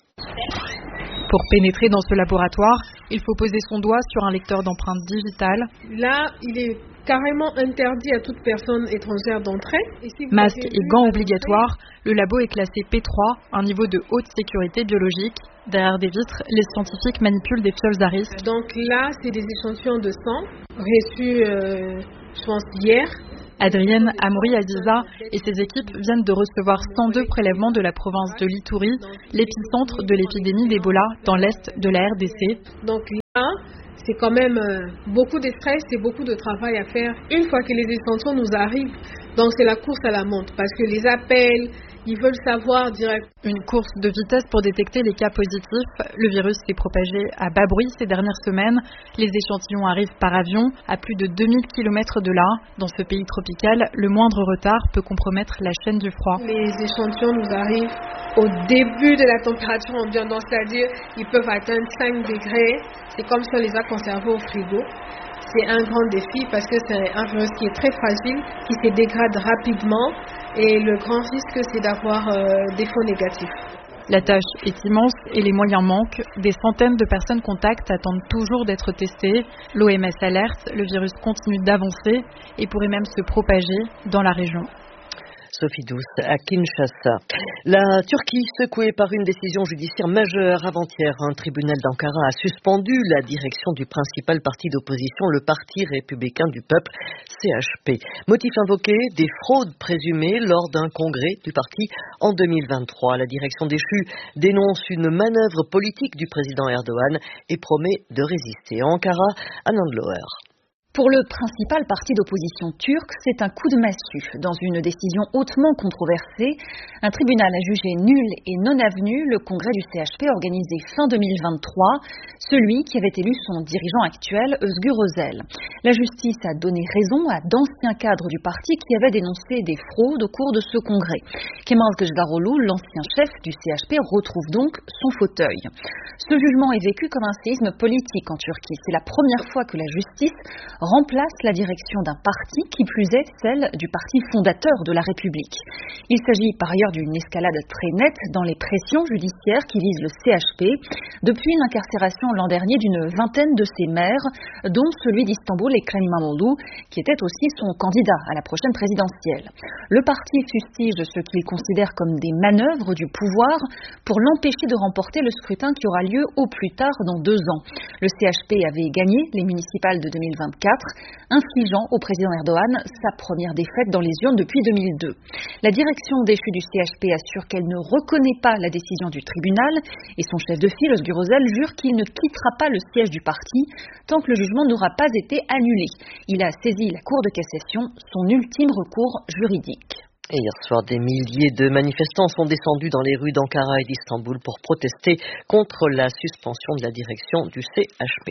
Pour pénétrer dans ce laboratoire, il faut poser son doigt sur un lecteur d'empreintes digitales. Là, il est carrément interdit à toute personne étrangère d'entrer. Si Masque et gants obligatoires, le labo est classé P trois, un niveau de haute sécurité biologique. Derrière des vitres, les scientifiques manipulent des fioles à risque. Donc là, c'est des échantillons de sang reçus, euh, je pense, hier. Adrienne Amouri Aziza et ses équipes viennent de recevoir cent deux prélèvements de la province de l'Ituri, l'épicentre de l'épidémie d'Ebola dans l'est de la R D C. Donc là, c'est quand même beaucoup de stress et beaucoup de travail à faire une fois que les échantillons nous arrivent. Donc c'est la course à la montre parce que les appels, ils veulent savoir direct. Une course de vitesse pour détecter les cas positifs. Le virus s'est propagé à bas bruit ces dernières semaines. Les échantillons arrivent par avion à plus de deux mille kilomètres de là. Dans ce pays tropical, le moindre retard peut compromettre la chaîne du froid. Les échantillons nous arrivent au début de la température ambiante, donc c'est-à-dire ils peuvent atteindre cinq degrés. C'est comme si on les a conservés au frigo. C'est un grand défi parce que c'est un virus qui est très fragile, qui se dégrade rapidement et le grand risque c'est d'avoir euh, des faux négatifs. La tâche est immense et les moyens manquent. Des centaines de personnes contacts attendent toujours d'être testées. L'O M S alerte, le virus continue d'avancer et pourrait même se propager dans la région. Sophie Douce à Kinshasa. La Turquie, secouée par une décision judiciaire majeure avant-hier, un tribunal d'Ankara a suspendu la direction du principal parti d'opposition, le Parti républicain du peuple, C H P. Motif invoqué, des fraudes présumées lors d'un congrès du parti en deux mille vingt-trois. La direction déchue dénonce une manœuvre politique du président Erdogan et promet de résister. À Ankara, Anand Loher. Pour le principal parti d'opposition turc, c'est un coup de massue. Dans une décision hautement controversée, un tribunal a jugé nul et non avenu le congrès du C H P organisé fin deux mille vingt-trois, celui qui avait élu son dirigeant actuel, Özgür Özel. La justice a donné raison à d'anciens cadres du parti qui avaient dénoncé des fraudes au cours de ce congrès. Kemal Kılıçdaroğlu, l'ancien chef du C H P, retrouve donc son fauteuil. Ce jugement est vécu comme un séisme politique en Turquie. C'est la première fois que la justice remplace la direction d'un parti, qui plus est celle du parti fondateur de la République. Il s'agit par ailleurs d'une escalade très nette dans les pressions judiciaires qui visent le C H P depuis l'incarcération l'an dernier d'une vingtaine de ses maires, dont celui d'Istanbul, Ekrem İmamoğlu, qui était aussi son candidat à la prochaine présidentielle. Le parti fustige ce qu'il considère comme des manœuvres du pouvoir pour l'empêcher de remporter le scrutin qui aura lieu au plus tard dans deux ans. Le C H P avait gagné les municipales de deux mille vingt-quatre, infligeant au président Erdogan sa première défaite dans les urnes depuis deux mille deux. La direction déchue du C H P assure qu'elle ne reconnaît pas la décision du tribunal et son chef de file, Özgür Özel, jure qu'il ne quittera pas le siège du parti tant que le jugement n'aura pas été annulé. Il a saisi la Cour de cassation, son ultime recours juridique. Et hier soir, des milliers de manifestants sont descendus dans les rues d'Ankara et d'Istanbul pour protester contre la suspension de la direction du C H P.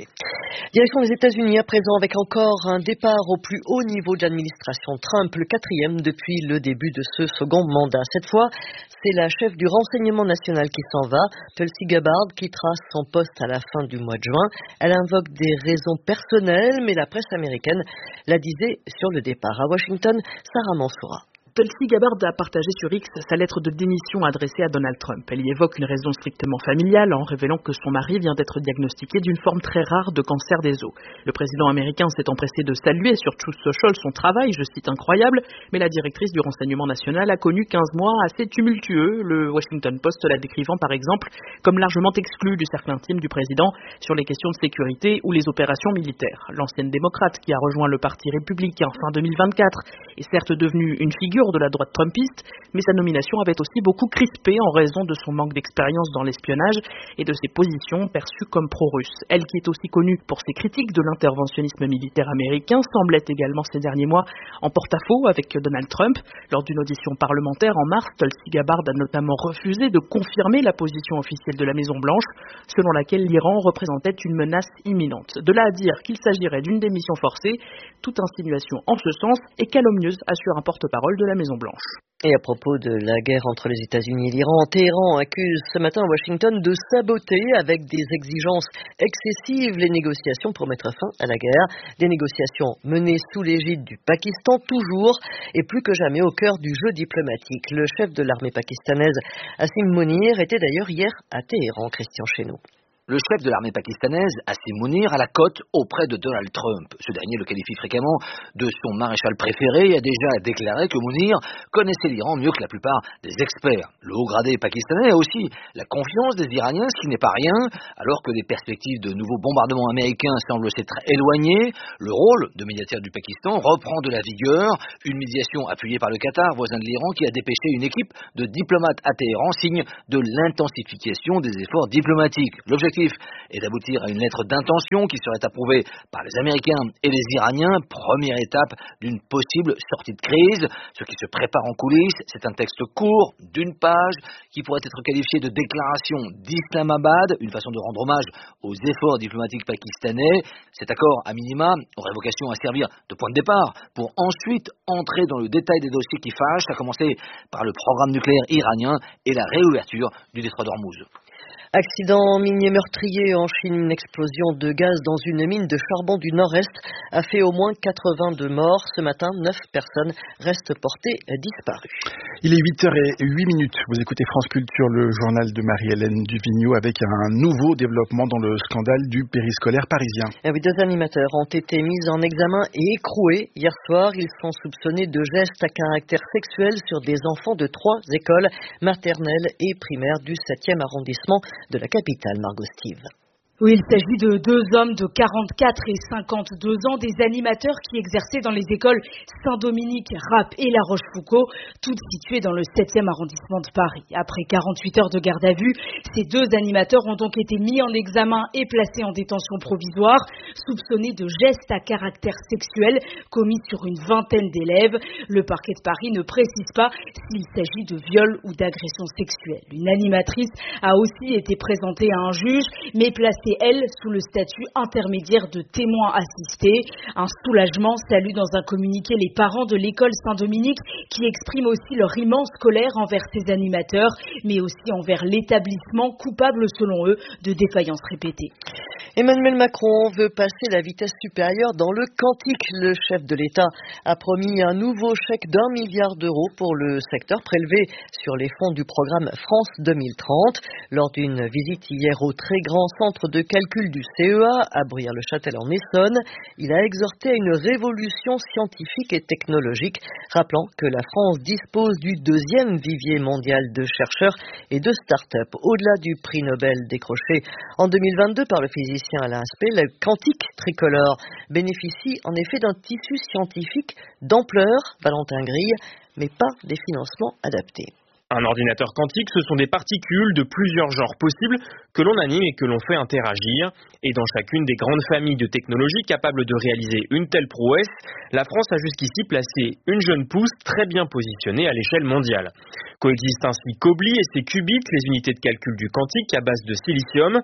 Direction des États-Unis à présent, avec encore un départ au plus haut niveau de l'administration Trump, le quatrième depuis le début de ce second mandat. Cette fois, c'est la chef du renseignement national qui s'en va. Tulsi Gabbard quittera son poste à la fin du mois de juin. Elle invoque des raisons personnelles, mais la presse américaine la disait sur le départ. À Washington, Sarah Mansoura. Tulsi Gabbard a partagé sur X sa lettre de démission adressée à Donald Trump. Elle y évoque une raison strictement familiale en révélant que son mari vient d'être diagnostiqué d'une forme très rare de cancer des os. Le président américain s'est empressé de saluer sur Truth Social son travail, je cite, incroyable, mais la directrice du renseignement national a connu quinze mois assez tumultueux, le Washington Post la décrivant par exemple comme largement exclue du cercle intime du président sur les questions de sécurité ou les opérations militaires. L'ancienne démocrate qui a rejoint le parti républicain fin deux mille vingt-quatre est certes devenue une figure de la droite trumpiste, mais sa nomination avait aussi beaucoup crispé en raison de son manque d'expérience dans l'espionnage et de ses positions perçues comme pro-russes. Elle, qui est aussi connue pour ses critiques de l'interventionnisme militaire américain, semblait également ces derniers mois en porte-à-faux avec Donald Trump. Lors d'une audition parlementaire en mars, Tulsi Gabbard a notamment refusé de confirmer la position officielle de la Maison-Blanche, selon laquelle l'Iran représentait une menace imminente. De là à dire qu'il s'agirait d'une démission forcée, toute insinuation en ce sens est calomnieuse, assure un porte-parole de la Maison-Blanche. Et à propos de la guerre entre les États-Unis et l'Iran, Téhéran accuse ce matin Washington de saboter avec des exigences excessives les négociations pour mettre fin à la guerre. Des négociations menées sous l'égide du Pakistan, toujours et plus que jamais au cœur du jeu diplomatique. Le chef de l'armée pakistanaise, Asim Munir, était d'ailleurs hier à Téhéran, Christian Chesneau. Le chef de l'armée pakistanaise, Asim Munir, a la cote auprès de Donald Trump. Ce dernier le qualifie fréquemment de son maréchal préféré et a déjà déclaré que Munir connaissait l'Iran mieux que la plupart des experts. Le haut gradé pakistanais a aussi la confiance des Iraniens, ce qui n'est pas rien, alors que les perspectives de nouveaux bombardements américains semblent s'être éloignées. Le rôle de médiateur du Pakistan reprend de la vigueur. Une médiation appuyée par le Qatar, voisin de l'Iran, qui a dépêché une équipe de diplomates à Téhéran, signe de l'intensification des efforts diplomatiques. L'objectif est d'aboutir à une lettre d'intention qui serait approuvée par les Américains et les Iraniens, première étape d'une possible sortie de crise. Ce qui se prépare en coulisses, c'est un texte court, d'une page, qui pourrait être qualifié de déclaration d'Islamabad, une façon de rendre hommage aux efforts diplomatiques pakistanais. Cet accord, à minima, aurait vocation à servir de point de départ pour ensuite entrer dans le détail des dossiers qui fâchent, à commencer par le programme nucléaire iranien et la réouverture du détroit d'Ormuz. Accident minier meurtrier en Chine, une explosion de gaz dans une mine de charbon du nord-est a fait au moins quatre-vingt-deux morts. Ce matin, neuf personnes restent portées disparues. Il est huit heures huit minutes. Vous écoutez France Culture, le journal de Marie-Hélène Duvigneau, avec un nouveau développement dans le scandale du périscolaire parisien. Et oui, deux animateurs ont été mis en examen et écroués hier soir. Ils sont soupçonnés de gestes à caractère sexuel sur des enfants de trois écoles maternelles et primaires du septième arrondissement de la capitale, Margot Steve. Oui, il s'agit de deux hommes de quarante-quatre et cinquante-deux ans, des animateurs qui exerçaient dans les écoles Saint-Dominique, Rapp et La Rochefoucauld, toutes situées dans le septième arrondissement de Paris. Après quarante-huit heures de garde à vue, ces deux animateurs ont donc été mis en examen et placés en détention provisoire, soupçonnés de gestes à caractère sexuel commis sur une vingtaine d'élèves. Le parquet de Paris ne précise pas s'il s'agit de viol ou d'agression sexuelle. Une animatrice a aussi été présentée à un juge, mais placée elle, sous le statut intermédiaire de témoin assisté. Un soulagement salue dans un communiqué les parents de l'école Saint-Dominique qui expriment aussi leur immense colère envers ces animateurs, mais aussi envers l'établissement coupable, selon eux, de défaillances répétées. Emmanuel Macron veut passer la vitesse supérieure dans le quantique. Le chef de l'État a promis un nouveau chèque d'un milliard d'euros pour le secteur prélevé sur les fonds du programme France deux mille trente. Lors d'une visite hier au très grand centre de calcul du C E A à Bruyères-le-Châtel en Essonne, il a exhorté à une révolution scientifique et technologique, rappelant que la France dispose du deuxième vivier mondial de chercheurs et de start-up. Au-delà du prix Nobel décroché en deux mille vingt-deux par le physicien Alain Aspect, le quantique tricolore bénéficie en effet d'un tissu scientifique d'ampleur, Valentin Grille, mais pas des financements adaptés. Un ordinateur quantique, ce sont des particules de plusieurs genres possibles que l'on anime et que l'on fait interagir. Et dans chacune des grandes familles de technologies capables de réaliser une telle prouesse, la France a jusqu'ici placé une jeune pousse très bien positionnée à l'échelle mondiale. Coexistent ainsi Kobli et ses qubits, les unités de calcul du quantique à base de silicium.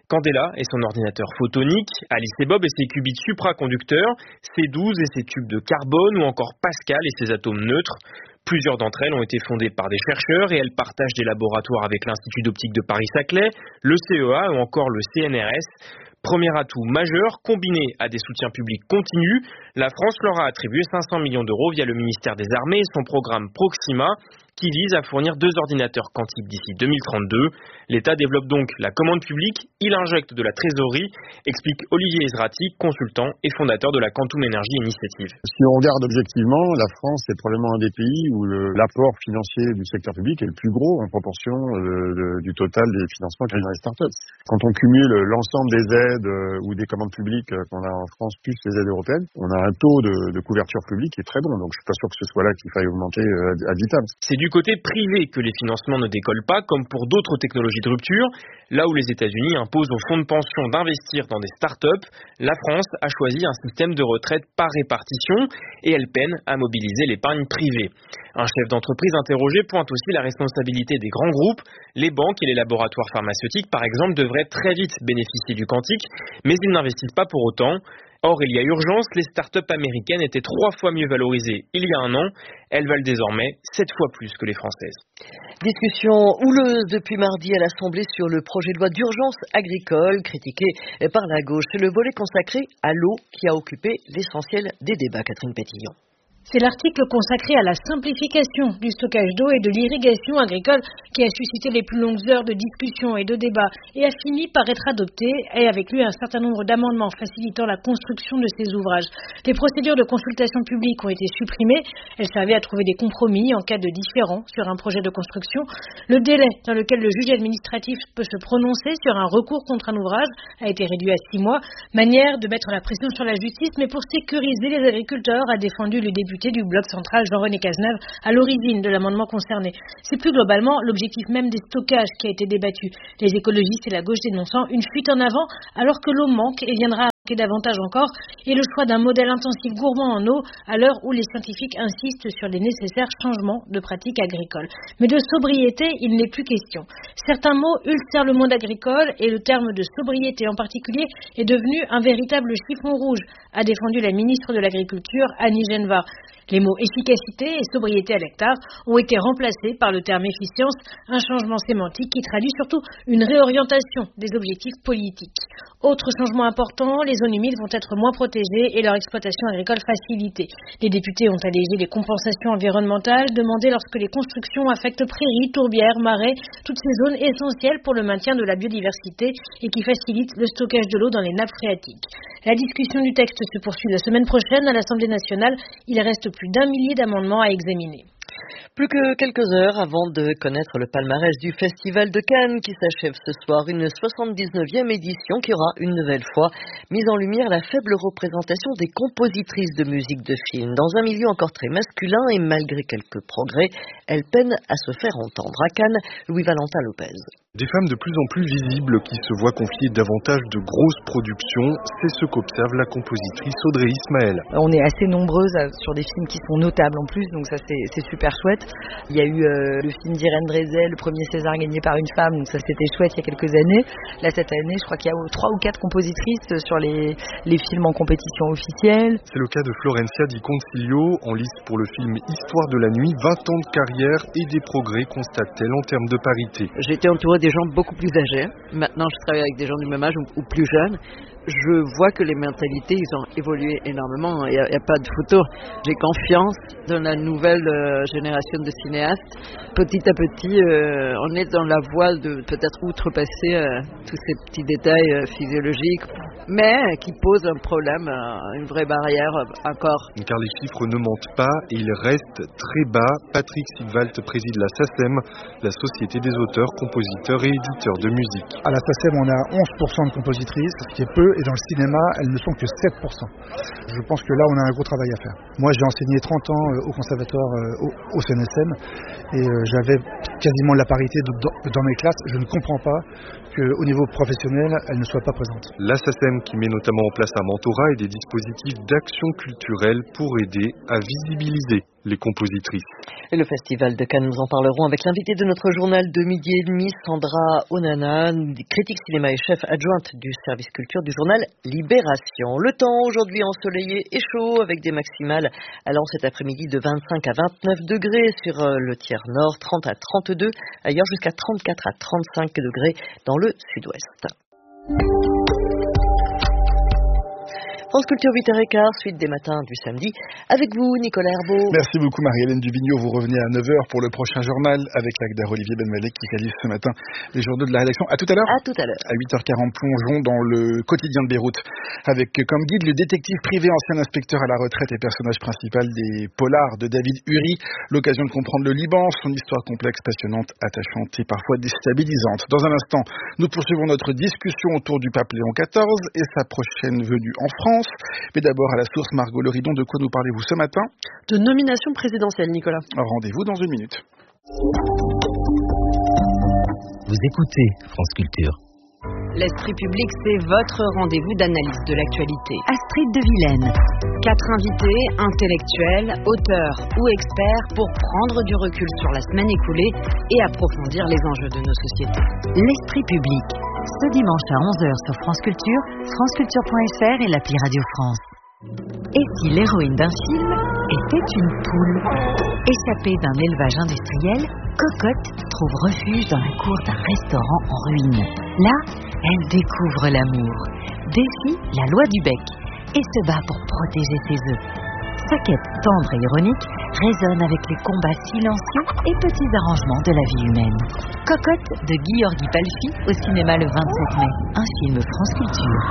Candela et son ordinateur photonique, Alice et Bob et ses qubits supraconducteurs, C douze et ses tubes de carbone ou encore Pascal et ses atomes neutres. Plusieurs d'entre elles ont été fondées par des chercheurs et elles partagent des laboratoires avec l'Institut d'optique de Paris-Saclay, le C E A ou encore le C N R S. Premier atout majeur, combiné à des soutiens publics continus, la France leur a attribué cinq cents millions d'euros via le ministère des Armées et son programme Proxima, qui vise à fournir deux ordinateurs quantiques d'ici deux mille trente-deux. L'État développe donc la commande publique, il injecte de la trésorerie, explique Olivier Ezrati, consultant et fondateur de la Quantum Energy Initiative. Si on regarde objectivement, la France est probablement un des pays où le, l'apport financier du secteur public est le plus gros en proportion de, de, du total des financements qu'il y a dans les startups. Quand on cumule l'ensemble des aides euh, ou des commandes publiques euh, qu'on a en France plus les aides européennes, on a un taux de, de couverture publique qui est très bon. Donc je suis pas sûr que ce soit là qu'il faille augmenter euh, ad vitam. C'est du côté privé que les financements ne décollent pas, comme pour d'autres technologies de rupture. Là où les États-Unis imposent aux fonds de pension d'investir dans des start-up, la France a choisi un système de retraite par répartition et elle peine à mobiliser l'épargne privée. Un chef d'entreprise interrogé pointe aussi la responsabilité des grands groupes. Les banques et les laboratoires pharmaceutiques, par exemple, devraient très vite bénéficier du quantique, mais ils n'investissent pas pour autant. Or, il y a urgence, les startups américaines étaient trois fois mieux valorisées il y a un an. Elles valent désormais sept fois plus que les françaises. Discussion houleuse depuis mardi à l'Assemblée sur le projet de loi d'urgence agricole, critiqué par la gauche. C'est le volet consacré à l'eau qui a occupé l'essentiel des débats, Catherine Pétillon. C'est l'article consacré à la simplification du stockage d'eau et de l'irrigation agricole qui a suscité les plus longues heures de discussion et de débat et a fini par être adopté, et avec lui un certain nombre d'amendements facilitant la construction de ces ouvrages. Les procédures de consultation publique ont été supprimées. Elles servaient à trouver des compromis en cas de différend sur un projet de construction. Le délai dans lequel le juge administratif peut se prononcer sur un recours contre un ouvrage a été réduit à six mois. Manière de mettre la pression sur la justice, mais pour sécuriser les agriculteurs, a défendu le député du Bloc central Jean-René Cazeneuve à l'origine de l'amendement concerné. C'est plus globalement l'objectif même des stockages qui a été débattu. Les écologistes et la gauche dénonçant une fuite en avant alors que l'eau manque et viendra manquer davantage encore, et le choix d'un modèle intensif gourmand en eau à l'heure où les scientifiques insistent sur les nécessaires changements de pratiques agricoles. Mais de sobriété, il n'est plus question. Certains mots ulcèrent le monde agricole et le terme de sobriété en particulier est devenu un véritable chiffon rouge, a défendu la ministre de l'Agriculture, Annie Genevard. Les mots efficacité et sobriété à l'hectare ont été remplacés par le terme efficience, un changement sémantique qui traduit surtout une réorientation des objectifs politiques. Autre changement important, les zones humides vont être moins protégées et leur exploitation agricole facilitée. Les députés ont allégé les compensations environnementales demandées lorsque les constructions affectent prairies, tourbières, marais, toutes ces zones essentielles pour le maintien de la biodiversité et qui facilitent le stockage de l'eau dans les nappes phréatiques. La discussion du texte se poursuit la semaine prochaine à l'Assemblée nationale. Il reste plus d'un millier d'amendements à examiner. Plus que quelques heures avant de connaître le palmarès du Festival de Cannes qui s'achève ce soir, une soixante-dix-neuvième édition qui aura une nouvelle fois mis en lumière la faible représentation des compositrices de musique de film. Dans un milieu encore très masculin et malgré quelques progrès, elles peinent à se faire entendre. À Cannes, Louis-Valentin Lopez. Des femmes de plus en plus visibles qui se voient confier davantage de grosses productions, c'est ce qu'observe la compositrice Audrey Ismaël. On est assez nombreuses sur des films qui sont notables en plus, donc ça c'est, c'est super chouette. Il y a eu euh, le film d'Irène Dresel, le premier César gagné par une femme, donc ça c'était chouette il y a quelques années. Là cette année, je crois qu'il y a trois ou quatre compositrices sur les, les films en compétition officielle. C'est le cas de Florencia Di Concilio, en lice pour le film Histoire de la nuit, vingt ans de carrière et des progrès, constate-t-elle en termes de parité. J'ai été entourée des gens beaucoup plus âgés. Maintenant, je travaille avec des gens du même âge ou, ou plus jeunes. Je vois que les mentalités, ils ont évolué énormément. Il n'y a, a pas de photo. J'ai confiance dans la nouvelle euh, génération de cinéastes. Petit à petit, euh, on est dans la voie de peut-être outrepasser euh, tous ces petits détails euh, physiologiques, mais qui posent un problème, euh, une vraie barrière euh, encore. Car les chiffres ne mentent pas et ils restent très bas. Patrick Sigwalt préside la SACEM, la Société des auteurs, compositeurs et éditeurs de musique. À la SACEM, on a onze pour cent de compositrices, ce qui est peu, et dans le cinéma, elles ne sont que sept pour cent. Je pense que là, on a un gros travail à faire. Moi, j'ai enseigné trente ans au conservatoire au, au C N S M et euh, j'avais quasiment la parité dans, dans mes classes. Je ne comprends pas qu'au niveau professionnel, elle ne soit pas présente. La SACEM qui met notamment en place un mentorat et des dispositifs d'action culturelle pour aider à visibiliser. les compositrices. Et le Festival de Cannes, nous en parlerons avec l'invité de notre journal de midi et demi, Sandra Onana, critique cinéma et chef adjointe du service culture du journal Libération. Le temps aujourd'hui ensoleillé et chaud avec des maximales allant cet après-midi de vingt-cinq à vingt-neuf degrés sur le tiers nord, trente à trente-deux, ailleurs jusqu'à trente-quatre à trente-cinq degrés dans le sud-ouest. France Culture huit heures quinze, suite des matins du samedi. Avec vous, Nicolas Herbeau. Merci beaucoup, Marie-Hélène Duvigneau. Vous revenez à neuf heures pour le prochain journal avec l'acteur Olivier Benmalek qui réalise ce matin les journaux de la rédaction. À tout à l'heure. À tout à l'heure. À huit heures quarante, plongeons dans le quotidien de Beyrouth avec comme guide le détective privé, ancien inspecteur à la retraite et personnage principal des polars de David Uri. L'occasion de comprendre le Liban, son histoire complexe, passionnante, attachante et parfois déstabilisante. Dans un instant, nous poursuivons notre discussion autour du pape Léon quatorze et sa prochaine venue en France. Mais d'abord, à la source, Margot Leridon, de quoi nous parlez-vous ce matin? De nomination présidentielle, Nicolas. Rendez-vous dans une minute. Vous écoutez France Culture. L'Esprit public, c'est votre rendez-vous d'analyse de l'actualité. Astrid de Vilaine. Quatre invités, intellectuels, auteurs ou experts pour prendre du recul sur la semaine écoulée et approfondir les enjeux de nos sociétés. L'Esprit public, ce dimanche à onze heures sur France Culture, franceculture point f r et l'appli Radio France. Et si l'héroïne d'un film était une poule? Échappée d'un élevage industriel, Cocotte trouve refuge dans la cour d'un restaurant en ruine. Là, elle découvre l'amour, défie la loi du bec et se bat pour protéger ses œufs. Sa quête tendre et ironique résonne avec les combats silencieux et petits arrangements de la vie humaine. Cocotte de Guy Palfi au cinéma le vingt-sept mai, un film France Culture.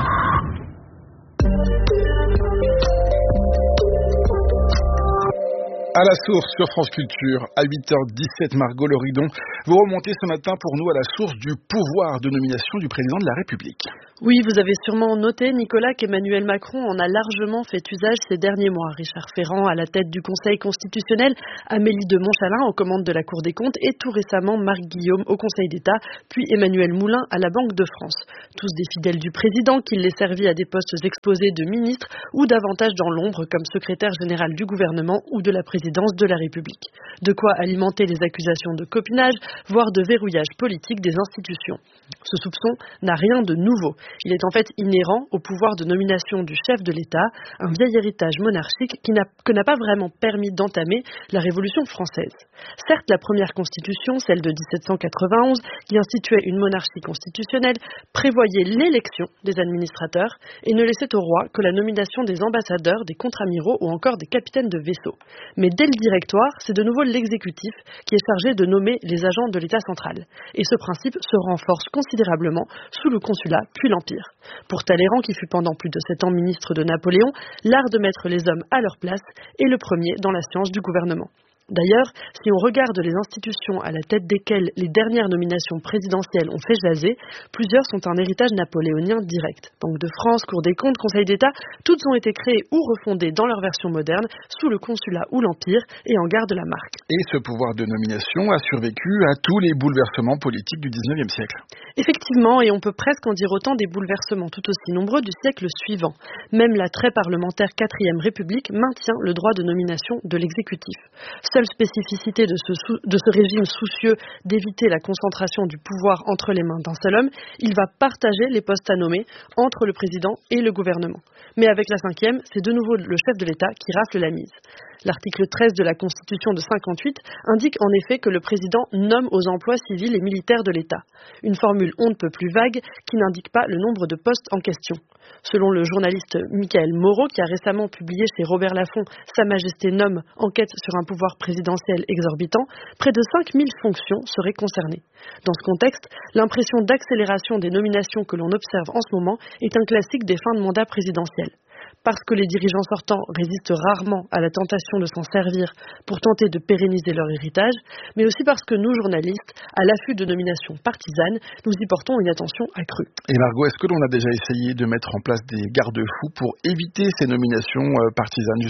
À la source sur France Culture, à huit heures dix-sept, Margot Leridon, vous remontez ce matin pour nous à la source du pouvoir de nomination du président de la République. Oui, vous avez sûrement noté, Nicolas, qu'Emmanuel Macron en a largement fait usage ces derniers mois. Richard Ferrand à la tête du Conseil constitutionnel, Amélie de Montchalin aux commandes de la Cour des comptes et tout récemment Marc Guillaume au Conseil d'État, puis Emmanuel Moulin à la Banque de France. Tous des fidèles du président qui l'ait servi à des postes exposés de ministre ou davantage dans l'ombre comme secrétaire général du gouvernement ou de la présidence de la République. De quoi alimenter les accusations de copinage, voire de verrouillage politique des institutions. Ce soupçon n'a rien de nouveau. Il est en fait inhérent au pouvoir de nomination du chef de l'État, un vieil héritage monarchique qui n'a, que n'a pas vraiment permis d'entamer la Révolution française. Certes, la première constitution, celle de dix-sept cent quatre-vingt-onze, qui instituait une monarchie constitutionnelle, prévoyait l'élection des administrateurs et ne laissait au roi que la nomination des ambassadeurs, des contre-amiraux ou encore des capitaines de vaisseaux. Mais dès le directoire, c'est de nouveau l'exécutif qui est chargé de nommer les agents de l'État central. Et ce principe se renforce considérablement sous le consulat puis l'Empire. Pour Talleyrand, qui fut pendant plus de sept ans ministre de Napoléon, l'art de mettre les hommes à leur place est le premier dans la science du gouvernement. D'ailleurs, si on regarde les institutions à la tête desquelles les dernières nominations présidentielles ont fait jaser, plusieurs sont un héritage napoléonien direct. Banque de France, Cour des comptes, Conseil d'État, toutes ont été créées ou refondées dans leur version moderne, sous le consulat ou l'Empire, et en gardent la marque. Et ce pouvoir de nomination a survécu à tous les bouleversements politiques du dix-neuvième siècle. Effectivement, et on peut presque en dire autant des bouleversements tout aussi nombreux du siècle suivant. Même la très parlementaire quatrième République maintient le droit de nomination de l'exécutif. Seule spécificité de ce, sou- de ce régime soucieux d'éviter la concentration du pouvoir entre les mains d'un seul homme, il va partager les postes à nommer entre le président et le gouvernement. Mais avec la cinquième, c'est de nouveau le chef de l'État qui rafle la mise. L'article treize de la Constitution de cinquante-huit indique en effet que le président nomme aux emplois civils et militaires de l'État. Une formule on ne peut plus vague qui n'indique pas le nombre de postes en question. Selon le journaliste Michael Moreau, qui a récemment publié chez Robert Laffont « Sa Majesté nomme, enquête sur un pouvoir présidentiel exorbitant », près de cinq mille fonctions seraient concernées. Dans ce contexte, l'impression d'accélération des nominations que l'on observe en ce moment est un classique des fins de mandat présidentielles. Parce que les dirigeants sortants résistent rarement à la tentation de s'en servir pour tenter de pérenniser leur héritage, mais aussi parce que nous, journalistes, à l'affût de nominations partisanes, nous y portons une attention accrue. Et Margot, est-ce que l'on a déjà essayé de mettre en place des garde-fous pour éviter ces nominations partisanes, justement ?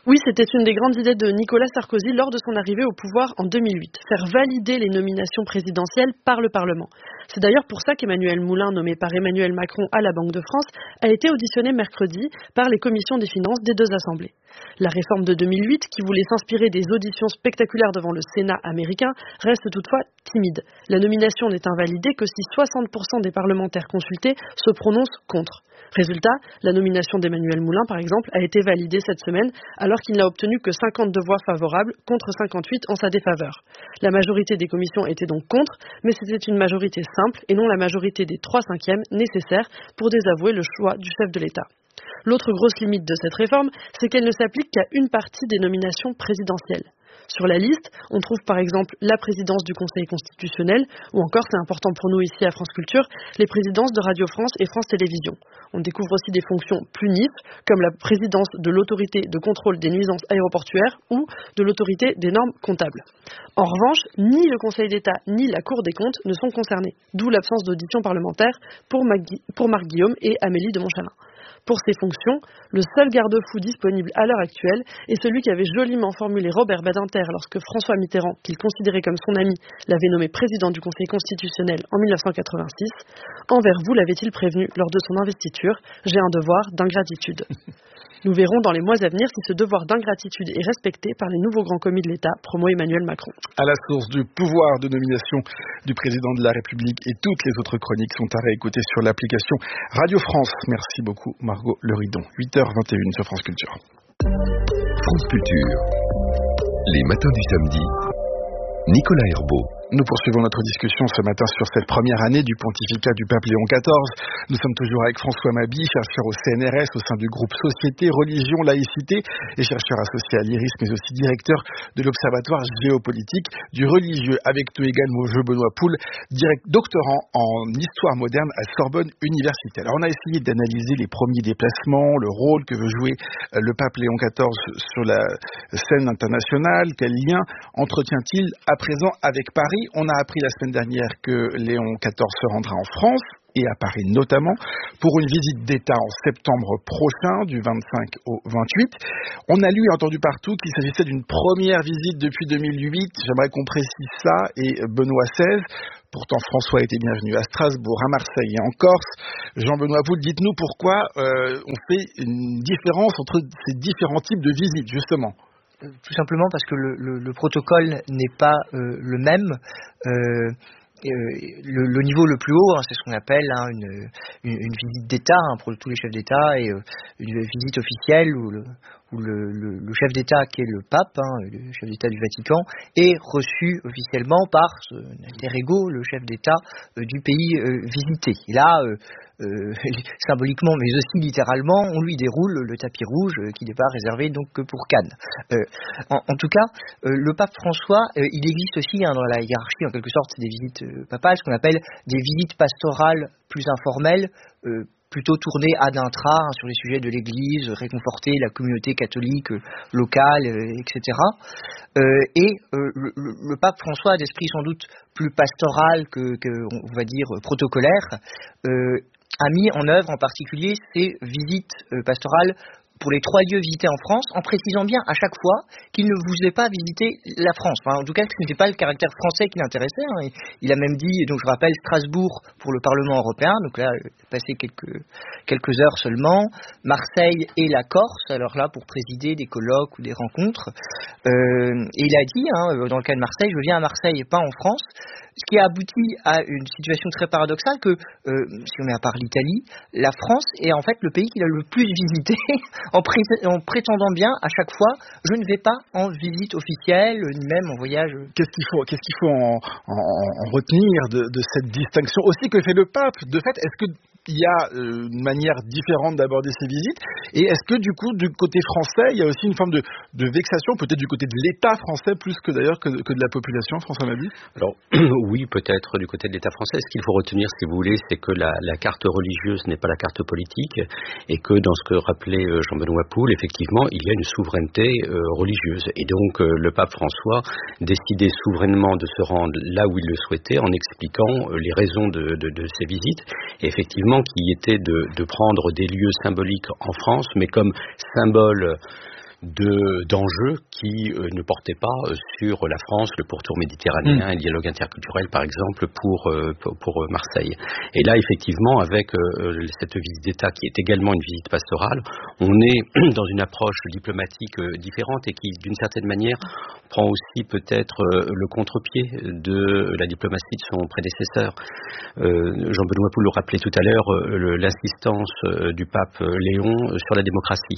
Oui, c'était une des grandes idées de Nicolas Sarkozy lors de son arrivée au pouvoir en deux mille huit, faire valider les nominations présidentielles par le Parlement. C'est d'ailleurs pour ça qu'Emmanuel Moulin, nommé par Emmanuel Macron à la Banque de France, a été auditionné mercredi par les commissions des finances des deux assemblées. La réforme de deux mille huit, qui voulait s'inspirer des auditions spectaculaires devant le Sénat américain, reste toutefois timide. La nomination n'est invalidée que si soixante pour cent des parlementaires consultés se prononcent contre. Résultat, la nomination d'Emmanuel Moulin, par exemple, a été validée cette semaine, alors qu'il n'a obtenu que cinquante-deux voix favorables contre cinquante-huit en sa défaveur. La majorité des commissions était donc contre, mais c'était une majorité simple et non la majorité des trois cinquièmes nécessaires pour désavouer le choix du chef de l'État. L'autre grosse limite de cette réforme, c'est qu'elle ne s'applique qu'à une partie des nominations présidentielles. Sur la liste, on trouve par exemple la présidence du Conseil constitutionnel, ou encore, c'est important pour nous ici à France Culture, les présidences de Radio France et France Télévisions. On découvre aussi des fonctions plus niches, comme la présidence de l'autorité de contrôle des nuisances aéroportuaires ou de l'autorité des normes comptables. En revanche, ni le Conseil d'État ni la Cour des comptes ne sont concernés, d'où l'absence d'audition parlementaire pour, Magui, pour Marc Guillaume et Amélie de Montchalin. Pour ces fonctions, le seul garde-fou disponible à l'heure actuelle est celui qu'avait joliment formulé Robert Badinter lorsque François Mitterrand, qu'il considérait comme son ami, l'avait nommé président du Conseil constitutionnel en mille neuf cent quatre-vingt-six. Envers vous, l'avait-il prévenu lors de son investiture, j'ai un devoir d'ingratitude. Nous verrons dans les mois à venir si ce devoir d'ingratitude est respecté par les nouveaux grands commis de l'État, promo Emmanuel Macron. À la source du pouvoir de nomination du président de la République et toutes les autres chroniques sont à réécouter sur l'application Radio France. Merci beaucoup Margot Leridon. huit heures vingt et une sur France Culture. France Culture. Les matins du samedi. Nicolas Herbeau. Nous poursuivons notre discussion ce matin sur cette première année du pontificat du pape Léon quatorze. Nous sommes toujours avec François Mabi, chercheur au C N R S au sein du groupe Société, Religion, Laïcité et chercheur associé à l'I R I S, mais aussi directeur de l'Observatoire géopolitique du religieux. Avec nous également Jean-Benoît Poul, direct doctorant en histoire moderne à Sorbonne Université. Alors on a essayé d'analyser les premiers déplacements, le rôle que veut jouer le pape Léon quatorze sur la scène internationale, quel lien entretient-il à présent avec Paris. On a appris la semaine dernière que Léon quatorze se rendra en France et à Paris notamment pour une visite d'État en septembre prochain du vingt-cinq au vingt-huit. On a lu et entendu partout qu'il s'agissait d'une première visite depuis deux mille huit. J'aimerais qu'on précise ça et Benoît seize. Pourtant, François était bienvenu à Strasbourg, à Marseille et en Corse. Jean-Benoît Poul, dites-nous pourquoi euh, on fait une différence entre ces différents types de visites, justement. Tout simplement parce que le, le, le protocole n'est pas euh, le même. Euh, euh, le, le niveau le plus haut, hein, c'est ce qu'on appelle hein, une, une, une visite d'État hein, pour tous les chefs d'État et euh, une visite officielle où le, où le, le, le chef d'État, qui est le pape, hein, le chef d'État du Vatican, est reçu officiellement par son alter ego, le chef d'État euh, du pays euh, visité. Et là, euh, euh, symboliquement, mais aussi littéralement, on lui déroule le tapis rouge euh, qui n'est pas réservé donc que pour Cannes. Euh, en, en tout cas, euh, le pape François, euh, il existe aussi hein, dans la hiérarchie, en quelque sorte, des visites euh, papales, ce qu'on appelle des visites pastorales plus informelles, euh, plutôt tourné ad intra hein, sur les sujets de l'Église, réconforter la communauté catholique euh, locale, euh, et cetera. Euh, et euh, le, le pape François a d'esprit sans doute plus pastoral que, que on va dire, protocolaire, euh, a mis en œuvre en particulier ces visites euh, pastorales pour les trois lieux visités en France, en précisant bien à chaque fois qu'il ne voulait pas visiter la France. Enfin, en tout cas, ce n'était pas le caractère français qui l'intéressait. Hein. Il a même dit, donc je rappelle, Strasbourg pour le Parlement européen, donc là, il a passé quelques, quelques heures seulement, Marseille et la Corse, alors là, pour présider des colloques ou des rencontres. Euh, et il a dit, hein, dans le cas de Marseille, je viens à Marseille et pas en France, ce qui a abouti à une situation très paradoxale que, euh, si on met à part l'Italie, la France est en fait le pays qu'il a le plus visité en, pré- en prétendant bien à chaque fois, je ne vais pas en visite officielle, ni même en voyage. Qu'est-ce qu'il faut, qu'est-ce qu'il faut en, en, en retenir de, de cette distinction aussi que fait le pape? De fait, est-ce que il y a euh, une manière différente d'aborder ces visites, et est-ce que du coup du côté français il y a aussi une forme de, de vexation, peut-être du côté de l'État français plus que d'ailleurs que, que de la population, François Mabi? Alors oui, peut-être du côté de l'État français. Ce qu'il faut retenir, si vous voulez, c'est que la, la carte religieuse n'est pas la carte politique, et que dans ce que rappelait euh, Jean-Benoît Poul, effectivement il y a une souveraineté euh, religieuse, et donc euh, le pape François décidait souverainement de se rendre là où il le souhaitait en expliquant euh, les raisons de, de, de ces visites, et effectivement qui était de, de prendre des lieux symboliques en France, mais comme symbole de, d'enjeux qui euh, ne portaient pas euh, sur la France, le pourtour méditerranéen, mmh. le dialogue interculturel par exemple pour, euh, pour, pour Marseille. Et là effectivement avec euh, cette visite d'État qui est également une visite pastorale, on est dans une approche diplomatique euh, différente et qui d'une certaine manière prend aussi peut-être euh, le contre-pied de la diplomatie de son prédécesseur. Euh, Jean-Benoît Poul le rappelait tout à l'heure, euh, le, l'insistance euh, du pape Léon euh, sur la démocratie.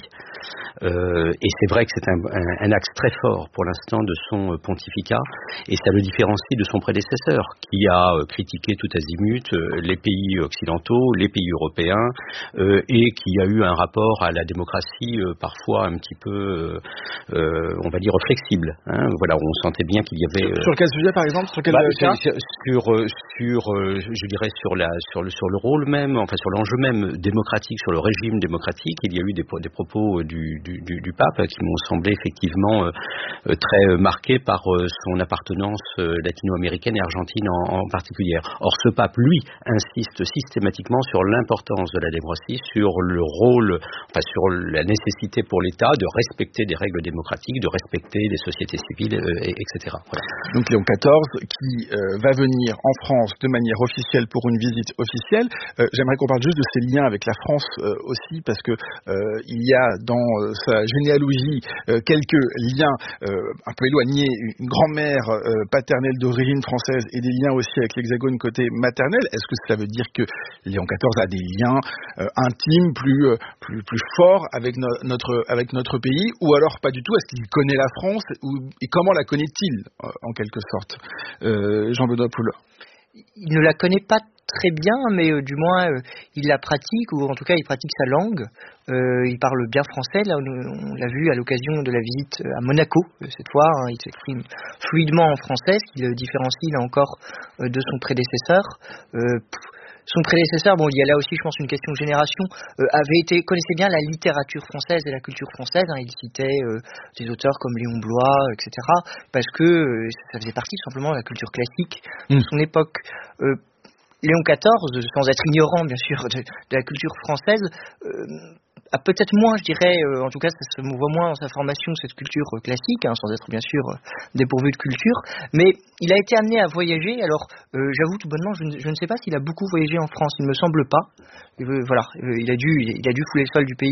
Euh, et c'est vrai que c'est un, un, un axe très fort pour l'instant de son euh, pontificat, et ça le différencie de son prédécesseur qui a euh, critiqué tout azimut euh, les pays occidentaux, les pays européens, euh, et qui a eu un rapport à la démocratie euh, parfois un petit peu, euh, euh, on va dire, flexible. Hein. Voilà, on sentait bien qu'il y avait... Euh, sur quel sujet par exemple, sur quel bah, cas sur, sur, sur euh, je dirais sur la sur le sur le rôle même, enfin sur l'enjeu même démocratique, sur le régime démocratique, il y a eu des, des propos du, du, du, du pape qui m'ont semblé effectivement euh, très marqués par euh, son appartenance euh, latino-américaine et argentine en, en particulier. Or ce pape, lui, insiste systématiquement sur l'importance de la démocratie, sur le rôle, enfin sur la nécessité pour l'État de respecter des règles démocratiques, de respecter les sociétés civiles, euh, et, etc. Voilà. Donc Léon quatorze qui euh, va venir en France de manière officielle pour une visite officielle. Euh, j'aimerais qu'on parle juste de ses liens avec la France euh, aussi, parce que euh, il y a dans euh, sa généalogie euh, quelques liens euh, un peu éloignés, une grand-mère euh, paternelle d'origine française et des liens aussi avec l'Hexagone côté maternel. Est-ce que ça veut dire que Léon quatorze a des liens euh, intimes plus, euh, plus, plus forts avec no- notre, avec notre pays, ou alors pas du tout? Est-ce qu'il connaît la France, ou, et comment la connaît-il euh, en quelque sorte? euh, Jean-Benoît Poul. Il ne la connaît pas très bien, mais euh, du moins euh, il la pratique, ou en tout cas il pratique sa langue. Euh, il parle bien français, là on, on l'a vu à l'occasion de la visite à Monaco euh, cette fois, hein, il s'exprime fluidement en français, ce qui le différencie là encore euh, de son prédécesseur. Euh, Son prédécesseur, bon, il y a là aussi, je pense, une question de génération, euh, avait été, connaissait bien la littérature française et la culture française. Hein, il citait euh, des auteurs comme Léon Bloy, et cetera, parce que euh, ça faisait partie tout simplement de la culture classique de son époque. Euh, Léon quatorze, sans être ignorant, bien sûr, de, de la culture française, euh, a peut-être moins, je dirais, euh, en tout cas, ça se voit moins dans sa formation, cette culture euh, classique, hein, sans être bien sûr euh, dépourvu de culture, mais il a été amené à voyager. Alors, euh, j'avoue tout bonnement, je ne, je ne sais pas s'il a beaucoup voyagé en France, il ne me semble pas. Euh, voilà, euh, il a dû, il a dû fouler le sol du pays